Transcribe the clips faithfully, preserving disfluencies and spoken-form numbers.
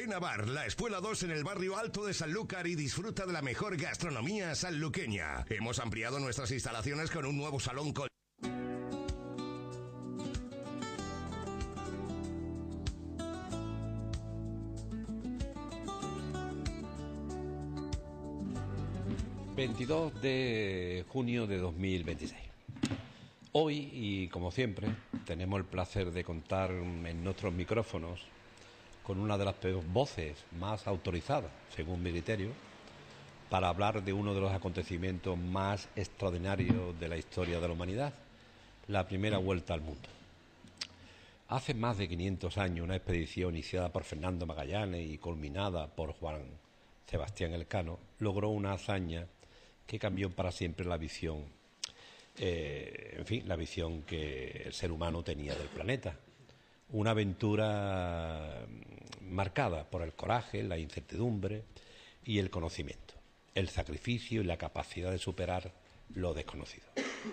Ven a Bar, la Espuela dos en el barrio Alto de Sanlúcar y disfruta de la mejor gastronomía sanluqueña. Hemos ampliado nuestras instalaciones con un nuevo salón con... veintidós de junio de dos mil veintiséis. Hoy, y como siempre, tenemos el placer de contar en nuestros micrófonos con una de las voces más autorizadas, según mi criterio, para hablar de uno de los acontecimientos más extraordinarios de la historia de la humanidad, la primera vuelta al mundo. Hace más de quinientos años, una expedición iniciada por Fernando Magallanes y culminada por Juan Sebastián Elcano logró una hazaña que cambió para siempre la visión, eh, en fin, la visión que el ser humano tenía del planeta. Una aventura marcada por el coraje, la incertidumbre y el conocimiento, el sacrificio y la capacidad de superar lo desconocido.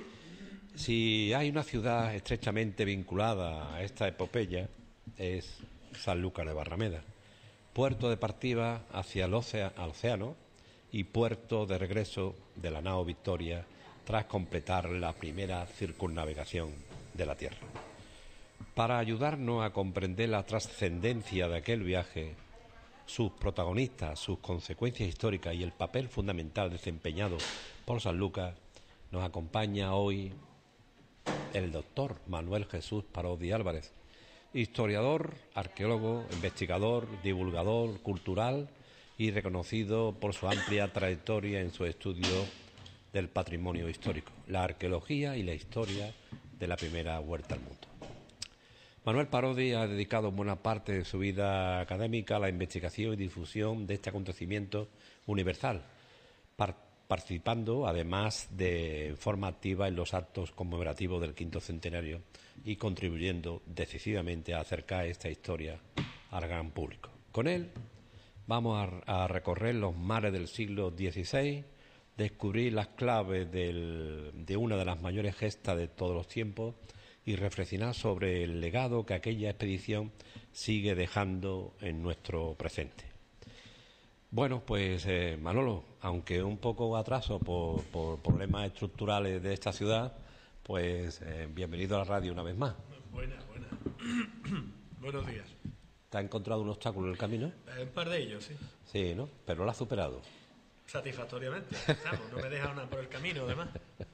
Si hay una ciudad estrechamente vinculada a esta epopeya, es Sanlúcar de Barrameda, puerto de partida hacia el océano y puerto de regreso de la nao Victoria tras completar la primera circunnavegación de la Tierra. Para ayudarnos a comprender la trascendencia de aquel viaje, sus protagonistas, sus consecuencias históricas y el papel fundamental desempeñado por Sanlúcar, nos acompaña hoy el doctor Manuel Jesús Parodi Álvarez, historiador, arqueólogo, investigador, divulgador cultural y reconocido por su amplia trayectoria en su estudio del patrimonio histórico, la arqueología y la historia de la primera vuelta al mundo. Manuel Parodi ha dedicado buena parte de su vida académica a la investigación y difusión de este acontecimiento universal, par- participando además de forma activa en los actos conmemorativos del quinto centenario y contribuyendo decisivamente a acercar esta historia al gran público. Con él vamos a, a recorrer los mares del siglo dieciséis, descubrir las claves del, de una de las mayores gestas de todos los tiempos y reflexionar sobre el legado que aquella expedición sigue dejando en nuestro presente. Bueno, pues eh, Manolo, aunque un poco atraso por, por problemas estructurales de esta ciudad, pues eh, bienvenido a la radio una vez más. Buenas, buenas. Buenos días. ¿Te ha encontrado un obstáculo en el camino? Un par de ellos, sí. Sí, ¿no? Pero lo has superado. Satisfactoriamente. Vamos, no me deja nada por el camino, además.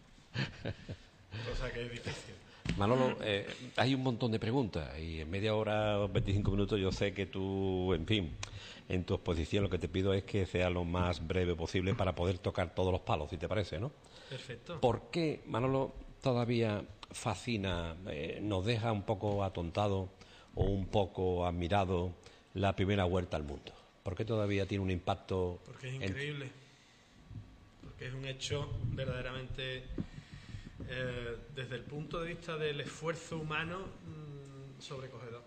Cosa que es difícil. Manolo, eh, hay un montón de preguntas y en media hora o veinticinco minutos yo sé que tú, en fin, en tu exposición lo que te pido es que sea lo más breve posible para poder tocar todos los palos, si te parece, ¿no? Perfecto. ¿Por qué, Manolo, todavía fascina, eh, nos deja un poco atontado o un poco admirado la primera vuelta al mundo? ¿Por qué todavía tiene un impacto? Porque es increíble. En... Porque es un hecho verdaderamente... Eh, desde el punto de vista del esfuerzo humano, mmm, sobrecogedor.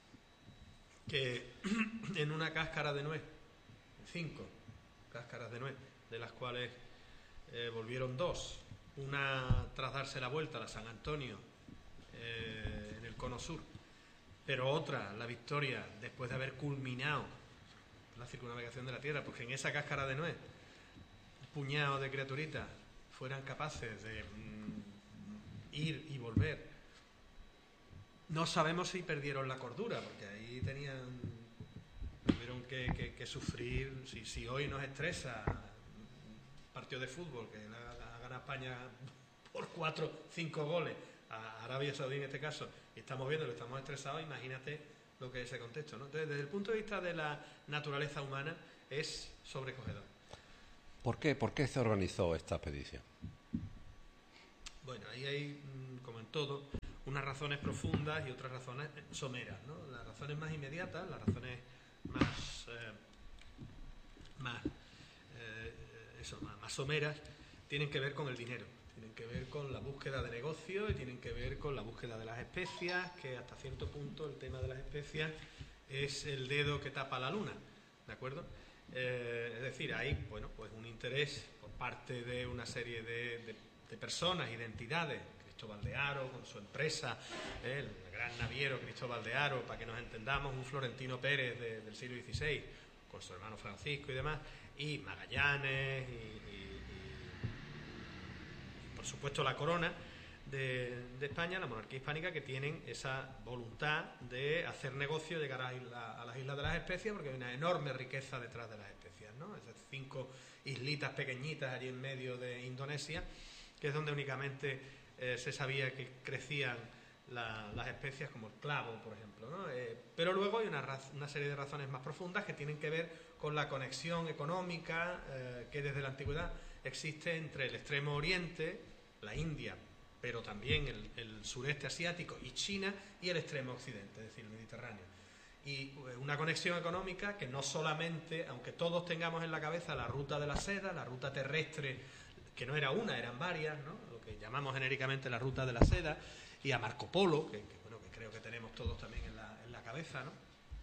Que en una cáscara de nuez, cinco cáscaras de nuez, de las cuales eh, volvieron dos, una tras darse la vuelta, la San Antonio, eh, en el cono sur, pero otra, la Victoria, después de haber culminado la circunnavegación de la Tierra, porque en esa cáscara de nuez, un puñado de criaturitas fueran capaces de mm, ir y volver. No sabemos si perdieron la cordura, porque ahí tenían tuvieron que, que, que sufrir. Si, si hoy nos estresa un partido de fútbol que la, la gana España por cuatro, cinco goles a Arabia Saudí en este caso, y estamos viendo que estamos estresados, imagínate lo que es ese contexto, ¿no? Entonces, desde el punto de vista de la naturaleza humana, es sobrecogedor. ¿Por qué? ¿Por qué se organizó esta expedición? Bueno, ahí hay, como en todo, unas razones profundas y otras razones someras, ¿no? Las razones más inmediatas, las razones más, eh, más, eh, eso, más, más someras, tienen que ver con el dinero, tienen que ver con la búsqueda de negocio y tienen que ver con la búsqueda de las especias, que hasta cierto punto el tema de las especias es el dedo que tapa la luna, ¿de acuerdo? Eh, es decir, hay, bueno, pues un interés por parte de una serie de, de, de personas y de entidades, Cristóbal de Haro con su empresa, eh, la gran naviero Cristóbal de Haro, para que nos entendamos, un Florentino Pérez de, del siglo dieciséis, con su hermano Francisco y demás, y Magallanes, y, y, y por supuesto la corona de, de España, la monarquía hispánica, que tienen esa voluntad de hacer negocio, llegar a, isla, a las Islas de las Especias, porque hay una enorme riqueza detrás de las especias, ¿no? Esas cinco islitas pequeñitas allí en medio de Indonesia, que es donde únicamente eh, se sabía que crecían la, las especias, como el clavo, por ejemplo, ¿no? Eh, pero luego hay una, raz, una serie de razones más profundas que tienen que ver con la conexión económica eh, que desde la antigüedad existe entre el extremo oriente, la India, pero también el, el sureste asiático y China, y el extremo occidente, es decir, el Mediterráneo. Y una conexión económica que no solamente, aunque todos tengamos en la cabeza la ruta de la seda, la ruta terrestre, que no era una, eran varias, ¿no? Lo que llamamos genéricamente la ruta de la seda, y a Marco Polo, que, que, bueno, que creo que tenemos todos también en la, en la cabeza, ¿no?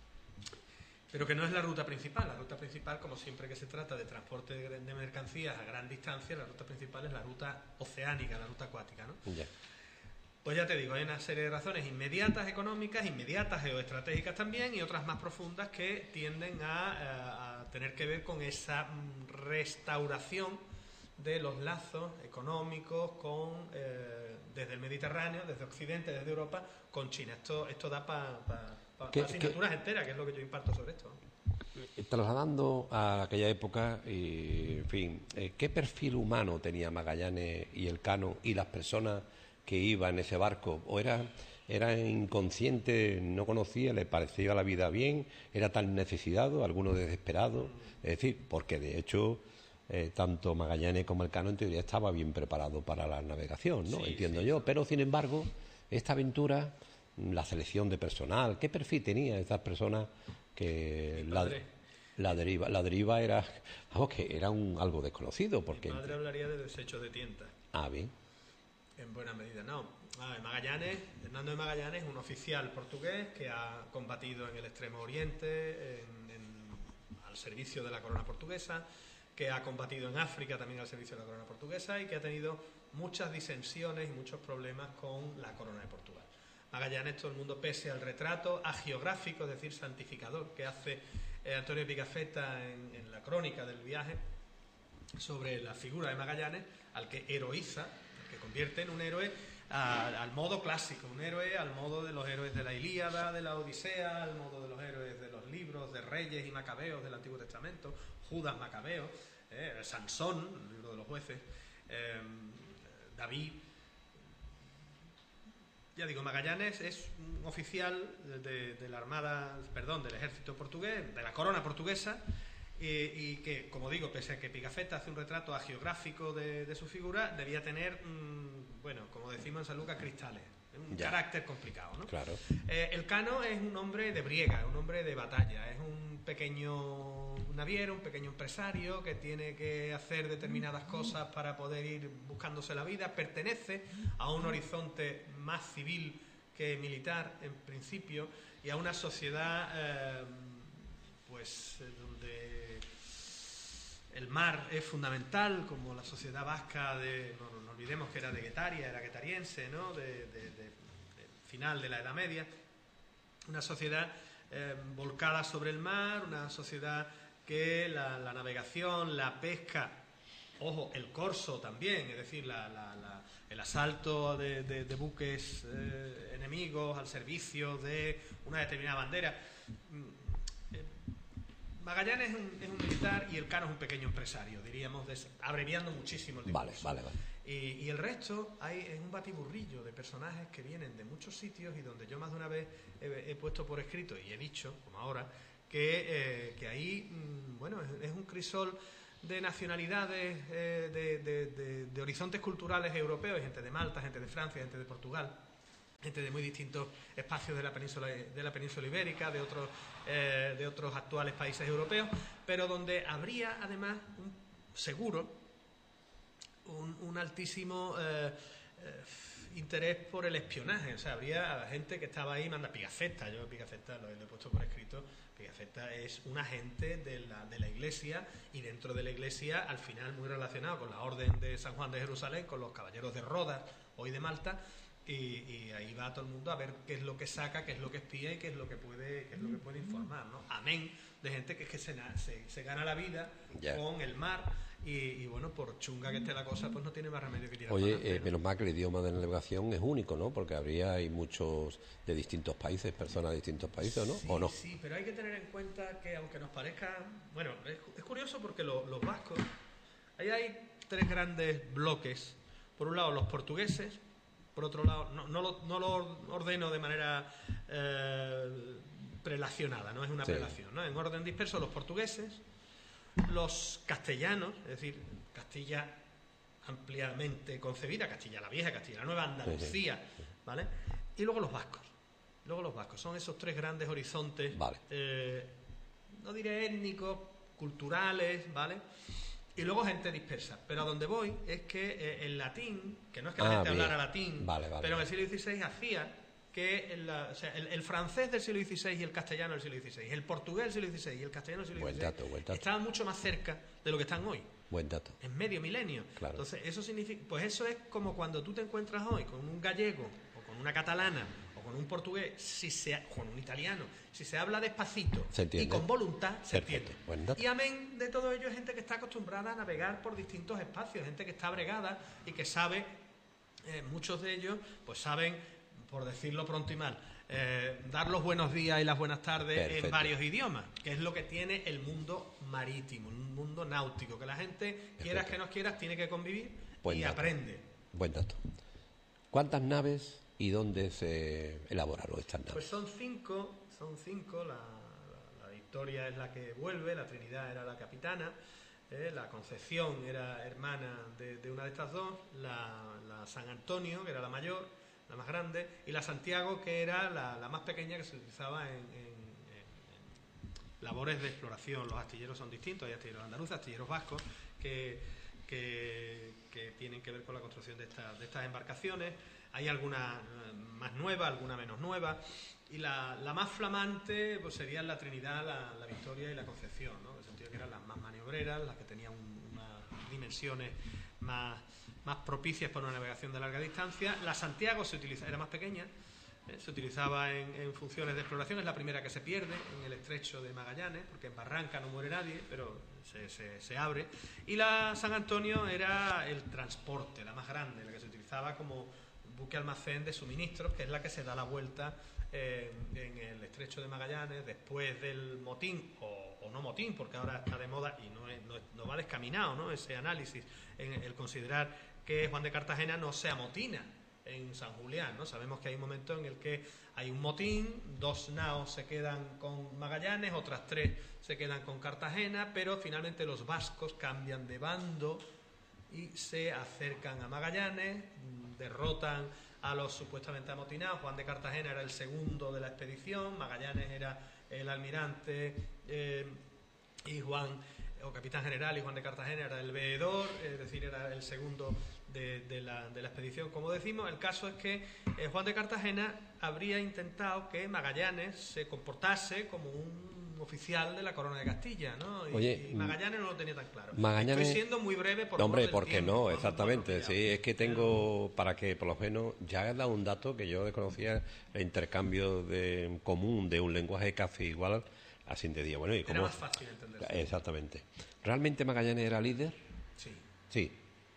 Pero que no es la ruta principal. La ruta principal, como siempre que se trata de transporte de, de mercancías a gran distancia, la ruta principal es la ruta oceánica, la ruta acuática, ¿no? Yeah. Pues ya te digo, hay una serie de razones inmediatas económicas, inmediatas geoestratégicas también, y otras más profundas que tienden a, a tener que ver con esa restauración de los lazos económicos con eh, desde el Mediterráneo, desde Occidente, desde Europa, con China. Esto, esto da para pa, pa, pa asignaturas ¿qué? enteras, que es lo que yo imparto sobre esto. Trasladando a aquella época, y, en fin, ¿qué perfil humano tenía Magallanes y Elcano y las personas que iban en ese barco? ¿O era, era inconsciente, no conocía, le parecía la vida bien, era tan necesitado, alguno desesperado? Es decir, porque de hecho eh, tanto Magallanes como Elcano en teoría estaba bien preparado para la navegación, ¿no? Sí, entiendo sí, yo, sí. Pero sin embargo, esta aventura, la selección de personal, ¿qué perfil tenía estas personas que la, la deriva la deriva era, vamos, que era un algo desconocido? Porque mi padre hablaría de desechos de tientas. Ah, bien. En buena medida, no. A ver, Magallanes, Hernando de Magallanes es un oficial portugués que ha combatido en el Extremo Oriente, en, en, al servicio de la corona portuguesa, que ha combatido en África también al servicio de la corona portuguesa, y que ha tenido muchas disensiones y muchos problemas con la corona de Portugal. Magallanes, todo el mundo, pese al retrato agiográfico, es decir, santificador, que hace eh, Antonio Pigafetta en, en la crónica del viaje sobre la figura de Magallanes, al que heroiza, que convierte en un héroe a, al modo clásico, un héroe al modo de los héroes de la Ilíada, de la Odisea, al modo de los héroes de los libros de Reyes y Macabeos del Antiguo Testamento, Judas Macabeo, eh, Sansón, el libro de los jueces, eh, David. Ya digo, Magallanes es un oficial de, de la Armada, perdón, del ejército portugués, de la corona portuguesa, y, y que, como digo, pese a que Pigafetta hace un retrato agiográfico de, de su figura, debía tener, mmm, bueno, como decimos en San Lucas, cristales, un ya. carácter complicado, ¿no? Claro. Eh, Elcano es un hombre de briega, un hombre de batalla, es un pequeño naviero, un pequeño empresario que tiene que hacer determinadas cosas para poder ir buscándose la vida, pertenece a un horizonte más civil que militar, en principio, y a una sociedad eh, pues donde el mar es fundamental, como la sociedad vasca de, no, no olvidemos que era de Guetaria, era guetariense, ¿no? De, de, de, de final de la Edad Media, una sociedad eh, volcada sobre el mar, una sociedad que la, la navegación, la pesca, ojo, el corso también, es decir, la, la, la, el asalto de, de, de buques eh, enemigos al servicio de una determinada bandera. Magallanes es un, es un militar y Elcano es un pequeño empresario, diríamos, des, abreviando muchísimo el discurso. Vale, vale, vale. Y, y el resto hay, es un batiburrillo de personajes que vienen de muchos sitios y donde yo más de una vez he, he puesto por escrito y he dicho, como ahora, que, eh, que ahí, mmm, bueno, es, es un crisol de nacionalidades, eh, de, de, de, de horizontes culturales europeos, gente de Malta, gente de Francia, gente de Portugal, gente de muy distintos espacios de la península de la península ibérica, de otros eh, de otros actuales países europeos, pero donde habría además un seguro un, un altísimo eh, eh, interés por el espionaje. O sea, habría gente que estaba ahí, manda Pigafetta, yo Pigafetta lo, lo he puesto por escrito. Pigafetta es un agente de la, de la Iglesia, y dentro de la Iglesia al final muy relacionado con la Orden de San Juan de Jerusalén, con los caballeros de Rodas, hoy de Malta, Y, y ahí va todo el mundo a ver qué es lo que saca, qué es lo que espía y qué es lo que puede, qué es lo que puede informar, ¿no? Amén de gente que es que se, se, se gana la vida yeah. con el mar y, y bueno, por chunga que esté la cosa, pues no tiene más remedio que tirar. Oye, eh, menos mal que el idioma de la navegación es único, ¿no? Porque habría hay muchos de distintos países, personas de distintos países, ¿no? Sí, ¿O no? Sí, pero hay que tener en cuenta que aunque nos parezca, bueno, es, es curioso porque lo, los vascos, ahí hay tres grandes bloques. Por un lado los portugueses. Por otro lado, no, no, lo, no lo ordeno de manera eh, prelacionada, no es una sí. prelación, ¿no? En orden disperso, los portugueses, los castellanos, es decir, Castilla ampliamente concebida, Castilla la Vieja, Castilla la Nueva, Andalucía, ¿vale? Y luego los vascos. Luego los vascos. Son esos tres grandes horizontes, vale. eh, no diré étnicos, culturales, ¿vale? Y luego gente dispersa. Pero a donde voy es que eh, el latín, que no es que la ah, gente bien. hablara latín, vale, vale, pero en el vale. siglo dieciséis hacía que el, o sea, el, el francés del siglo dieciséis y el castellano del siglo dieciséis, el portugués del siglo dieciséis y el castellano del siglo buen dieciséis dato, buen dato. estaban mucho más cerca de lo que están hoy. Buen dato. En medio milenio. Claro. Entonces, eso significa, pues eso es como cuando tú te encuentras hoy con un gallego o con una catalana o con un portugués, si se, con un italiano, si se habla despacito y con voluntad, se Perfecto. entiende. Y amén de todo ello es gente que está acostumbrada a navegar por distintos espacios, gente que está bregada y que sabe, eh, muchos de ellos, pues saben, por decirlo pronto y mal, eh, dar los buenos días y las buenas tardes Perfecto. En varios idiomas, que es lo que tiene el mundo marítimo, un mundo náutico, que la gente, Perfecto. Quieras que no quieras, tiene que convivir Buen y dato. Aprende. Buen dato. ¿Cuántas naves y dónde se elaboraron estas naves? Pues son cinco, son cinco, la, la, la Victoria es la que vuelve, la Trinidad era la capitana, eh, la Concepción era hermana de, de una de estas dos, la, la San Antonio, que era la mayor, la más grande, y la Santiago, que era la, la más pequeña, que se utilizaba en, en, en, en labores de exploración. Los astilleros son distintos, hay astilleros andaluces, astilleros vascos, que, que, que tienen que ver con la construcción de, esta, de estas embarcaciones. Hay alguna más nueva, alguna menos nueva, y la, la más flamante pues serían la Trinidad, la, la Victoria y la Concepción, ¿no? En el sentido que eran las más maniobreras, las que tenían un, unas dimensiones más, más propicias para una navegación de larga distancia. La Santiago se utiliza, era más pequeña, ¿eh? Se utilizaba en, en funciones de exploración, es la primera que se pierde en el estrecho de Magallanes, porque en Barranca no muere nadie, pero se, se, se abre. Y la San Antonio era el transporte, la más grande, la que se utilizaba como buque almacén de suministros, que es la que se da la vuelta eh, en el estrecho de Magallanes después del motín, o, o no motín, porque ahora está de moda y no, es, no, es, no va descaminado, ¿no? Ese análisis, en el considerar que Juan de Cartagena no se amotina en San Julián, ¿no? Sabemos que hay un momento en el que hay un motín, dos naos se quedan con Magallanes, otras tres se quedan con Cartagena, pero finalmente los vascos cambian de bando y se acercan a Magallanes, derrotan a los supuestamente amotinados. Juan de Cartagena era el segundo de la expedición, Magallanes era el almirante eh, y Juan, o capitán general, y Juan de Cartagena era el veedor, es decir, era el segundo de, de, la, de la expedición, como decimos. El caso es que eh, Juan de Cartagena habría intentado que Magallanes se comportase como un oficial de la corona de Castilla, ¿no? Y, Oye, y Magallanes no lo tenía tan claro. Magallanes... Estoy siendo muy breve por no, hombre, del ¿por qué tiempo, no? por Exactamente, por sí, es que tengo, para que por lo menos, ya he dado un dato que yo desconocía, el intercambio de común de un lenguaje casi igual, así de día. Bueno, ¿y cómo? Era más fácil entenderse. Exactamente. ¿Realmente Magallanes era líder? Sí. Sí.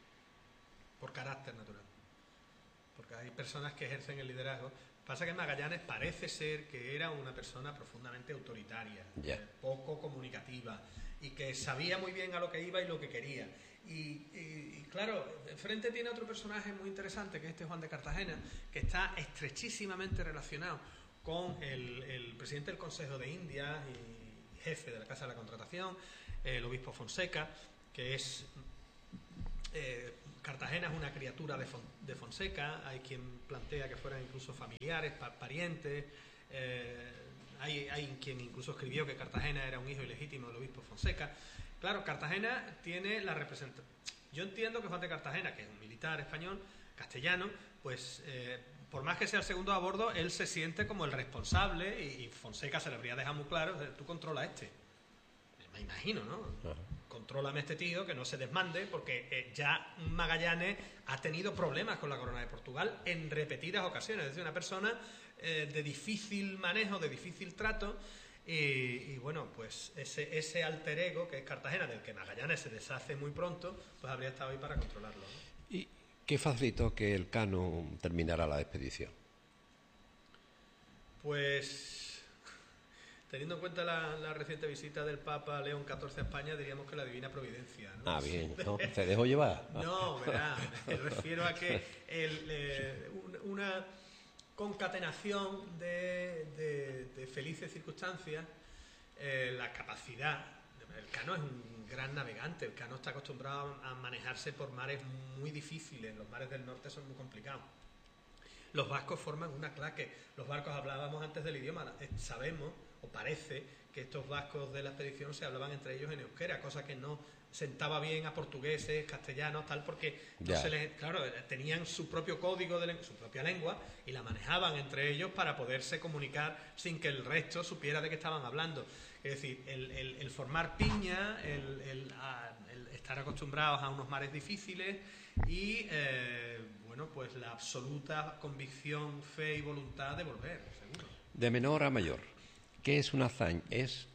Por carácter natural. Porque hay personas que ejercen el liderazgo. Pasa que Magallanes parece ser que era una persona profundamente autoritaria, yeah. eh, poco comunicativa, y que sabía muy bien a lo que iba y lo que quería. Y, y, y claro, enfrente tiene otro personaje muy interesante, que es este Juan de Cartagena, que está estrechísimamente relacionado con el, el presidente del Consejo de Indias y jefe de la Casa de la Contratación, el obispo Fonseca, que es... Eh, Cartagena es una criatura de, Fon, de Fonseca, hay quien plantea que fueran incluso familiares, pa, parientes, eh, hay, hay quien incluso escribió que Cartagena era un hijo ilegítimo del obispo Fonseca. Claro, Cartagena tiene la representación. Yo entiendo que Juan de Cartagena, que es un militar español, castellano, pues eh, por más que sea el segundo a bordo, él se siente como el responsable y, y Fonseca se le habría dejado muy claro, tú controla este. me imagino, ¿no? Ajá. Contrólame este tío, que no se desmande, porque eh, ya Magallanes ha tenido problemas con la corona de Portugal en repetidas ocasiones. Es decir, una persona eh, de difícil manejo, de difícil trato, y, y bueno, pues ese, ese alter ego que es Cartagena, del que Magallanes se deshace muy pronto, pues habría estado ahí para controlarlo, ¿no? ¿Y qué facilitó que el Cano terminara la expedición? Pues... Teniendo en cuenta la, la reciente visita del Papa León catorce a España, diríamos que la divina providencia, ¿no? Ah, bien, ¿no? ¿Se dejó llevar? No, verá, me refiero a que el, eh, un, una concatenación de, de, de felices circunstancias, eh, la capacidad... El Cano es un gran navegante, el Cano está acostumbrado a manejarse por mares muy difíciles, los mares del norte son muy complicados. Los vascos forman una claque, los barcos, hablábamos antes del idioma, sabemos, o parece, que estos vascos de la expedición se hablaban entre ellos en euskera, cosa que no sentaba bien a portugueses, castellanos, tal, porque no se les, claro, tenían su propio código, de, su propia lengua, y la manejaban entre ellos para poderse comunicar sin que el resto supiera de qué estaban hablando. Es decir, el, el, el formar piña, el, el, a, el estar acostumbrados a unos mares difíciles y, eh, bueno, pues la absoluta convicción, fe y voluntad de volver, seguro. De menor a mayor, ¿qué es una hazaña? ¿Es,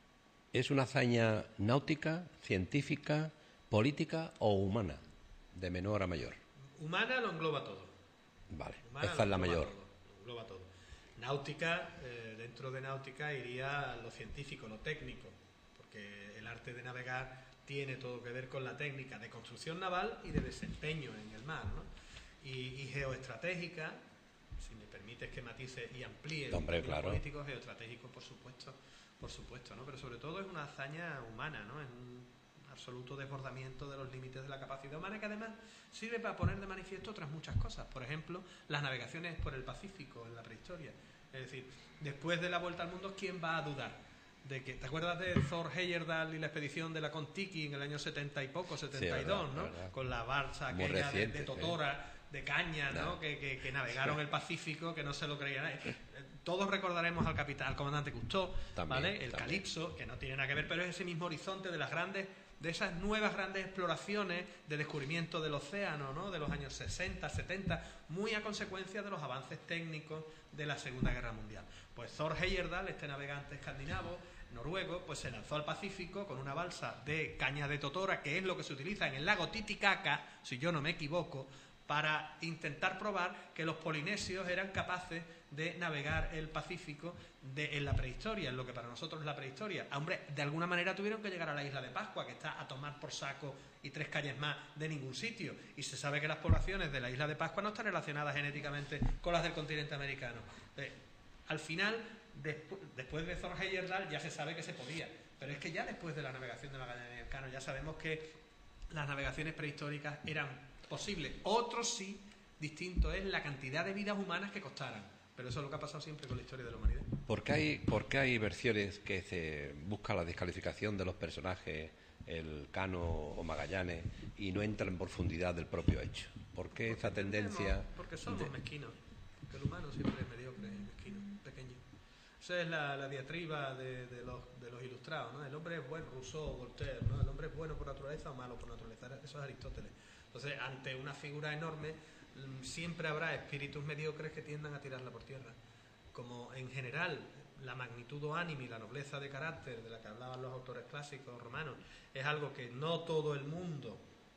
es una hazaña náutica, científica, política o humana? De menor a mayor. Humana lo engloba todo. Vale, Humana esta es la mayor. Todo, lo engloba todo. Náutica, eh, dentro de náutica iría lo científico, lo técnico, porque el arte de navegar tiene todo que ver con la técnica de construcción naval y de desempeño en el mar, ¿no? Y, y geoestratégica, si me permites que matice y amplíe, Hombre, claro. Político, geoestratégico, por supuesto, por supuesto, ¿no? Pero sobre todo es una hazaña humana, ¿no? Es un absoluto desbordamiento de los límites de la capacidad humana, que además sirve para poner de manifiesto otras muchas cosas. Por ejemplo, las navegaciones por el Pacífico en la prehistoria. Es decir, después de la vuelta al mundo, ¿quién va a dudar de que... ¿Te acuerdas de Thor Heyerdahl y la expedición de la Kon-Tiki en el año setenta y poco, setenta y dos, sí, ¿no? verdad. Con la balsa Muy aquella reciente, de, de Totora, ¿eh? De caña, ¿no? No. Que, que, que navegaron el Pacífico, que no se lo creía nadie. Todos recordaremos al capitán, al comandante Cousteau, También, ¿vale? El también. Calipso, que no tiene nada que ver, pero es ese mismo horizonte de las grandes, de esas nuevas grandes exploraciones de descubrimiento del océano, ¿no? De los años sesenta, setenta, muy a consecuencia de los avances técnicos de la Segunda Guerra Mundial. Pues Thor Heyerdahl, este navegante escandinavo, noruego, pues se lanzó al Pacífico con una balsa de caña de totora, que es lo que se utiliza en el lago Titicaca, si yo no me equivoco, para intentar probar que los polinesios eran capaces de navegar el Pacífico de, en la prehistoria, en lo que para nosotros es la prehistoria. Hombre, de alguna manera tuvieron que llegar a la isla de Pascua, que está a tomar por saco y tres calles más de ningún sitio. Y se sabe que las poblaciones de la isla de Pascua no están relacionadas genéticamente con las del continente americano. Eh, al final, despu después de Thor Heyerdahl, ya se sabe que se podía. Pero es que ya después de la navegación de Magallanes y Elcano ya sabemos que las navegaciones prehistóricas eran posible. Otro sí, distinto es la cantidad de vidas humanas que costaran. Pero eso es lo que ha pasado siempre con la historia de la humanidad. ¿Por qué hay, por qué hay versiones que se busca la descalificación de los personajes, el Cano o Magallanes, y no entra en profundidad del propio hecho? ¿Por qué esa tendencia? No, porque somos de... mezquinos. Porque el humano siempre es mediocre y mezquino, pequeño. Esa es la, la diatriba de, de, los, de los ilustrados, ¿no? El hombre es bueno, Rousseau, Voltaire, ¿no? El hombre es bueno por naturaleza o malo por naturaleza. Eso es Aristóteles. Entonces, ante una figura enorme, siempre habrá espíritus mediocres que tiendan a tirarla por tierra. Como en general la magnitud o ánimo y la nobleza de carácter de la que hablaban los autores clásicos romanos es algo que no todo el mundo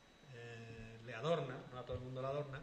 eh, le adorna, no a todo el mundo le adorna,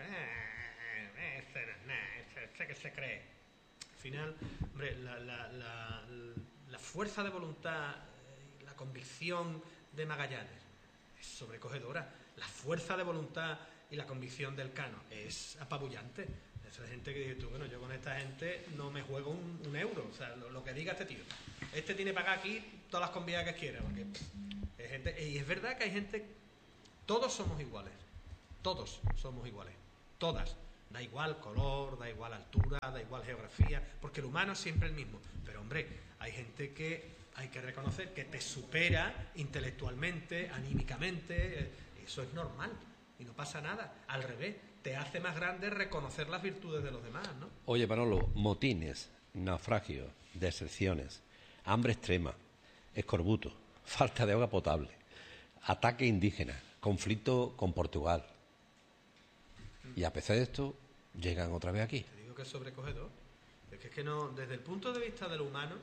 eh, este no es nada, este, este que se cree. Al final, hombre, la, la, la, la fuerza de voluntad, eh, la convicción de Magallanes es sobrecogedora. La fuerza de voluntad y la convicción del Cano es apabullante. Esa gente que dice tú, bueno, yo con esta gente no me juego un, un euro. O sea, lo, lo que diga este tío. Este tiene que pagar aquí todas las convidas que quiera. Porque pff, hay gente, y es verdad que hay gente... Todos somos iguales. Todos somos iguales. Todas. Da igual color, da igual altura, da igual geografía. Porque el humano es siempre el mismo. Pero, hombre, hay gente que hay que reconocer que te supera intelectualmente, anímicamente... Eh, Eso es normal y no pasa nada. Al revés, te hace más grande reconocer las virtudes de los demás, ¿no? Oye, Manolo, motines, naufragios, deserciones, hambre extrema, escorbuto, falta de agua potable, ataque indígena, conflicto con Portugal. Y a pesar de esto, llegan otra vez aquí. Te digo que es sobrecogedor. Es que, es que no, desde el punto de vista de lo humano,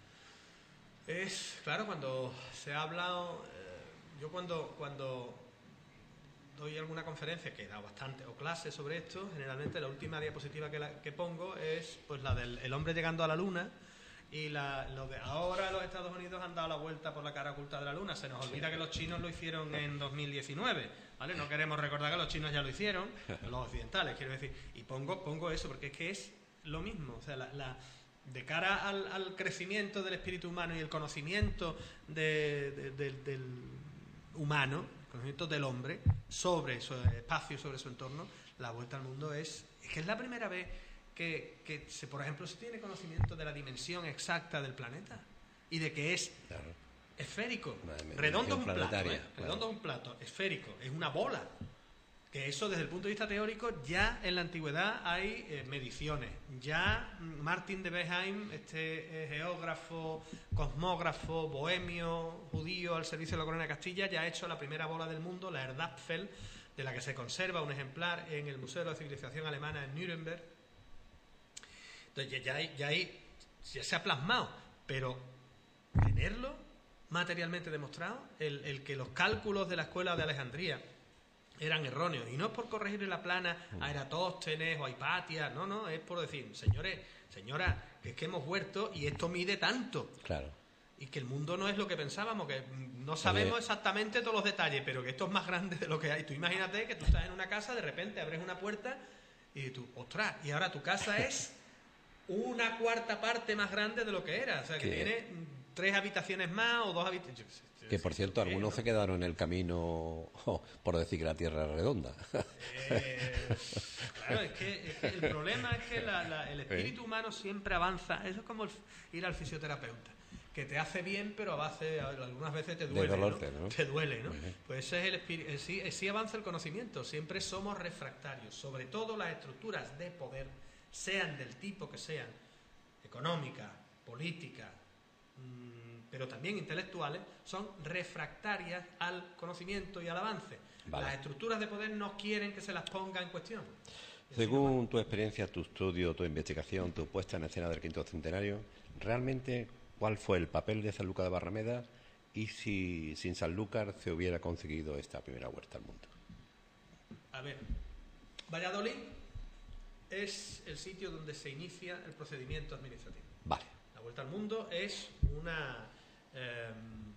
es, claro, cuando se ha hablado, eh, yo cuando, cuando doy alguna conferencia, que he dado bastante, o clases sobre esto, generalmente la última diapositiva que, la, que pongo es pues la del el hombre llegando a la luna. Y la, lo de ahora los Estados Unidos han dado la vuelta por la cara oculta de la Luna. Se nos olvida sí. que los chinos lo hicieron en dos mil diecinueve, ¿vale? No queremos recordar que los chinos ya lo hicieron, los occidentales, quiero decir. Y pongo pongo eso porque es que es lo mismo. O sea, la, la, de cara al, al crecimiento del espíritu humano y el conocimiento de, de, de, del humano, el conocimiento del hombre sobre su espacio, sobre su entorno, la vuelta al mundo es, es que es la primera vez que, que se, por ejemplo, se tiene conocimiento de la dimensión exacta del planeta y de que es claro. esférico. Redondo es un plato, ¿eh? Claro. Redondo es un plato, esférico, es una bola. Que eso desde el punto de vista teórico ya en la antigüedad hay eh, mediciones. Ya Martin de Besheim, este eh, geógrafo, cosmógrafo, bohemio, judío al servicio de la corona de Castilla, ya ha hecho la primera bola del mundo, la Erdapfel, de la que se conserva un ejemplar en el Museo de la Civilización Alemana en Nuremberg. Entonces ya, hay, ya, hay, ya se ha plasmado, pero tenerlo materialmente demostrado, el, el que los cálculos de la escuela de Alejandría eran erróneos, y no es por corregirle la plana a Eratóstenes o a Hipatia, no, no, es por decir, señores, señora, que es que hemos huerto y esto mide tanto. Claro. Y que el mundo no es lo que pensábamos, que no sabemos Oye. exactamente todos los detalles, pero que esto es más grande de lo que hay. Tú imagínate que tú estás en una casa, de repente abres una puerta y tú, ostras, y ahora tu casa es una cuarta parte más grande de lo que era, o sea, que ¿Qué? tiene tres habitaciones más o dos habitaciones. Que, por cierto, algunos ¿no? se quedaron en el camino oh, por decir que la Tierra era redonda. Eh, claro, es que, es que el problema es que la, la, el espíritu humano siempre avanza. Eso es como el, ir al fisioterapeuta, que te hace bien, pero a base, algunas veces te duele, dolor, ¿no? ¿no? Te duele, ¿no? Uh-huh. Pues ese es el espíritu. Sí, sí avanza el conocimiento. Siempre somos refractarios. Sobre todo las estructuras de poder, sean del tipo que sean, económicas, políticas, mmm, pero también intelectuales, son refractarias al conocimiento y al avance. Vale. Las estructuras de poder no quieren que se las ponga en cuestión. Según no tu experiencia, tu estudio, tu investigación, tu puesta en escena del quinto centenario, ¿realmente cuál fue el papel de Sanlúcar de Barrameda y si sin Sanlúcar se hubiera conseguido esta primera huerta al mundo? A ver, Valladolid es el sitio donde se inicia el procedimiento administrativo. Vale. La Vuelta al Mundo es una eh,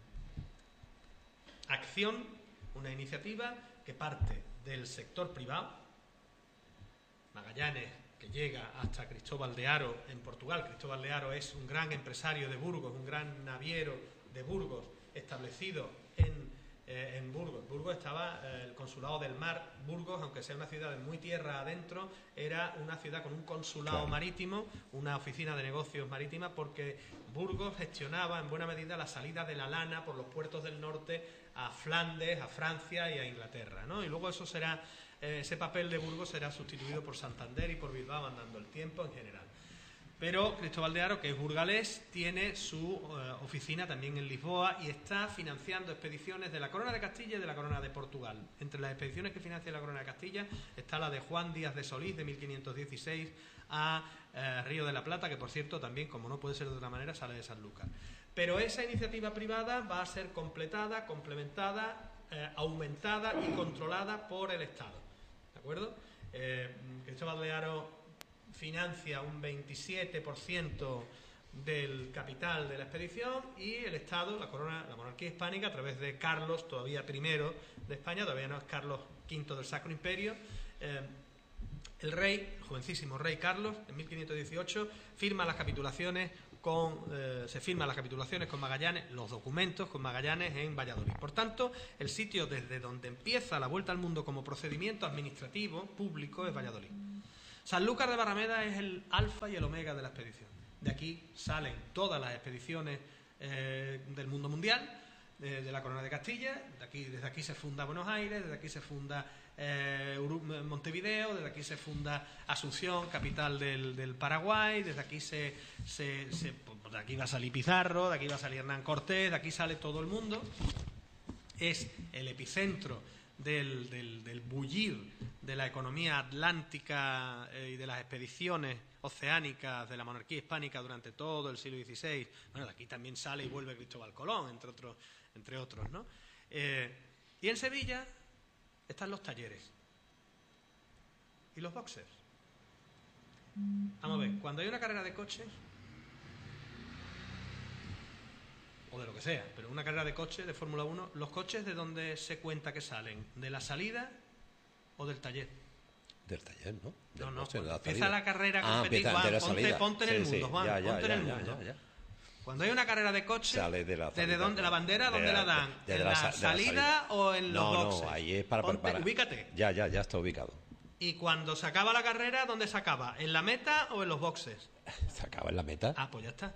acción, una iniciativa que parte del sector privado. Magallanes, que llega hasta Cristóbal de Haro en Portugal. Cristóbal de Haro es un gran empresario de Burgos, un gran naviero de Burgos, establecido en, eh, en Burgos. Burgos estaba eh, el Consulado del Mar. Burgos, aunque sea una ciudad de muy tierra adentro, era una ciudad con un consulado claro. marítimo, una oficina de negocios marítima, porque Burgos gestionaba en buena medida la salida de la lana por los puertos del norte a Flandes, a Francia y a Inglaterra, ¿no? Y luego eso será, eh, ese papel de Burgos será sustituido por Santander y por Bilbao, andando el tiempo en general. Pero Cristóbal de Haro, que es burgalés, tiene su eh, oficina también en Lisboa y está financiando expediciones de la Corona de Castilla y de la Corona de Portugal. Entre las expediciones que financia la Corona de Castilla está la de Juan Díaz de Solís, de mil quinientos dieciséis, a eh, Río de la Plata, que por cierto también, como no puede ser de otra manera, sale de Sanlúcar. Pero esa iniciativa privada va a ser completada, complementada, eh, aumentada y controlada por el Estado. ¿De acuerdo? Eh, Cristóbal de Haro financia un veintisiete por ciento del capital de la expedición y el Estado, la corona, la monarquía hispánica, a través de Carlos, todavía primero de España, todavía no es Carlos quinto del Sacro Imperio, eh, el rey, el jovencísimo rey Carlos, en mil quinientos dieciocho, firma las capitulaciones con, eh, se firman las capitulaciones con Magallanes, los documentos con Magallanes en Valladolid. Por tanto, el sitio desde donde empieza la Vuelta al Mundo como procedimiento administrativo público es Valladolid. Sanlúcar de Barrameda es el alfa y el omega de la expedición. De aquí salen todas las expediciones eh, del mundo mundial de, de la Corona de Castilla. De aquí, desde aquí se funda Buenos Aires, desde aquí se funda eh, Montevideo, desde aquí se funda Asunción, capital del, del Paraguay, desde aquí se, se, se de aquí va a salir Pizarro, de aquí va a salir Hernán Cortés, de aquí sale todo el mundo. Es el epicentro del, del, del bullir de la economía atlántica eh, y de las expediciones oceánicas de la monarquía hispánica durante todo el siglo dieciséis. Bueno, de aquí también sale y vuelve Cristóbal Colón, entre otros, entre otros, ¿no? Eh, y en Sevilla están los talleres y los boxers. Vamos a ver, cuando hay una carrera de coches, o de lo que sea, pero una carrera de coches de Fórmula uno, ¿los coches de dónde se cuenta que salen? ¿De la salida o del taller? Del taller, ¿no? Del No, no, coche, de la empieza salida. la carrera a Ah, competir, empieza Juan, de la ponte, salida. ponte en Sí, el sí, mundo, Juan, ya, ya, ponte ya, en el ya, mundo. ya, ya. Cuando hay una carrera de coches, Sale de la ¿desde salida, dónde? ¿La bandera de dónde la- la dan? de- de ¿En la la, sa- de la salida, salida. o en los No, boxes? no, ahí es para Ponte- preparar. Ubícate. Ya, ya, ya está ubicado. Y cuando se acaba la carrera, ¿dónde se acaba? ¿En la meta o en los boxes? Se acaba en la meta. Ah, pues ya está.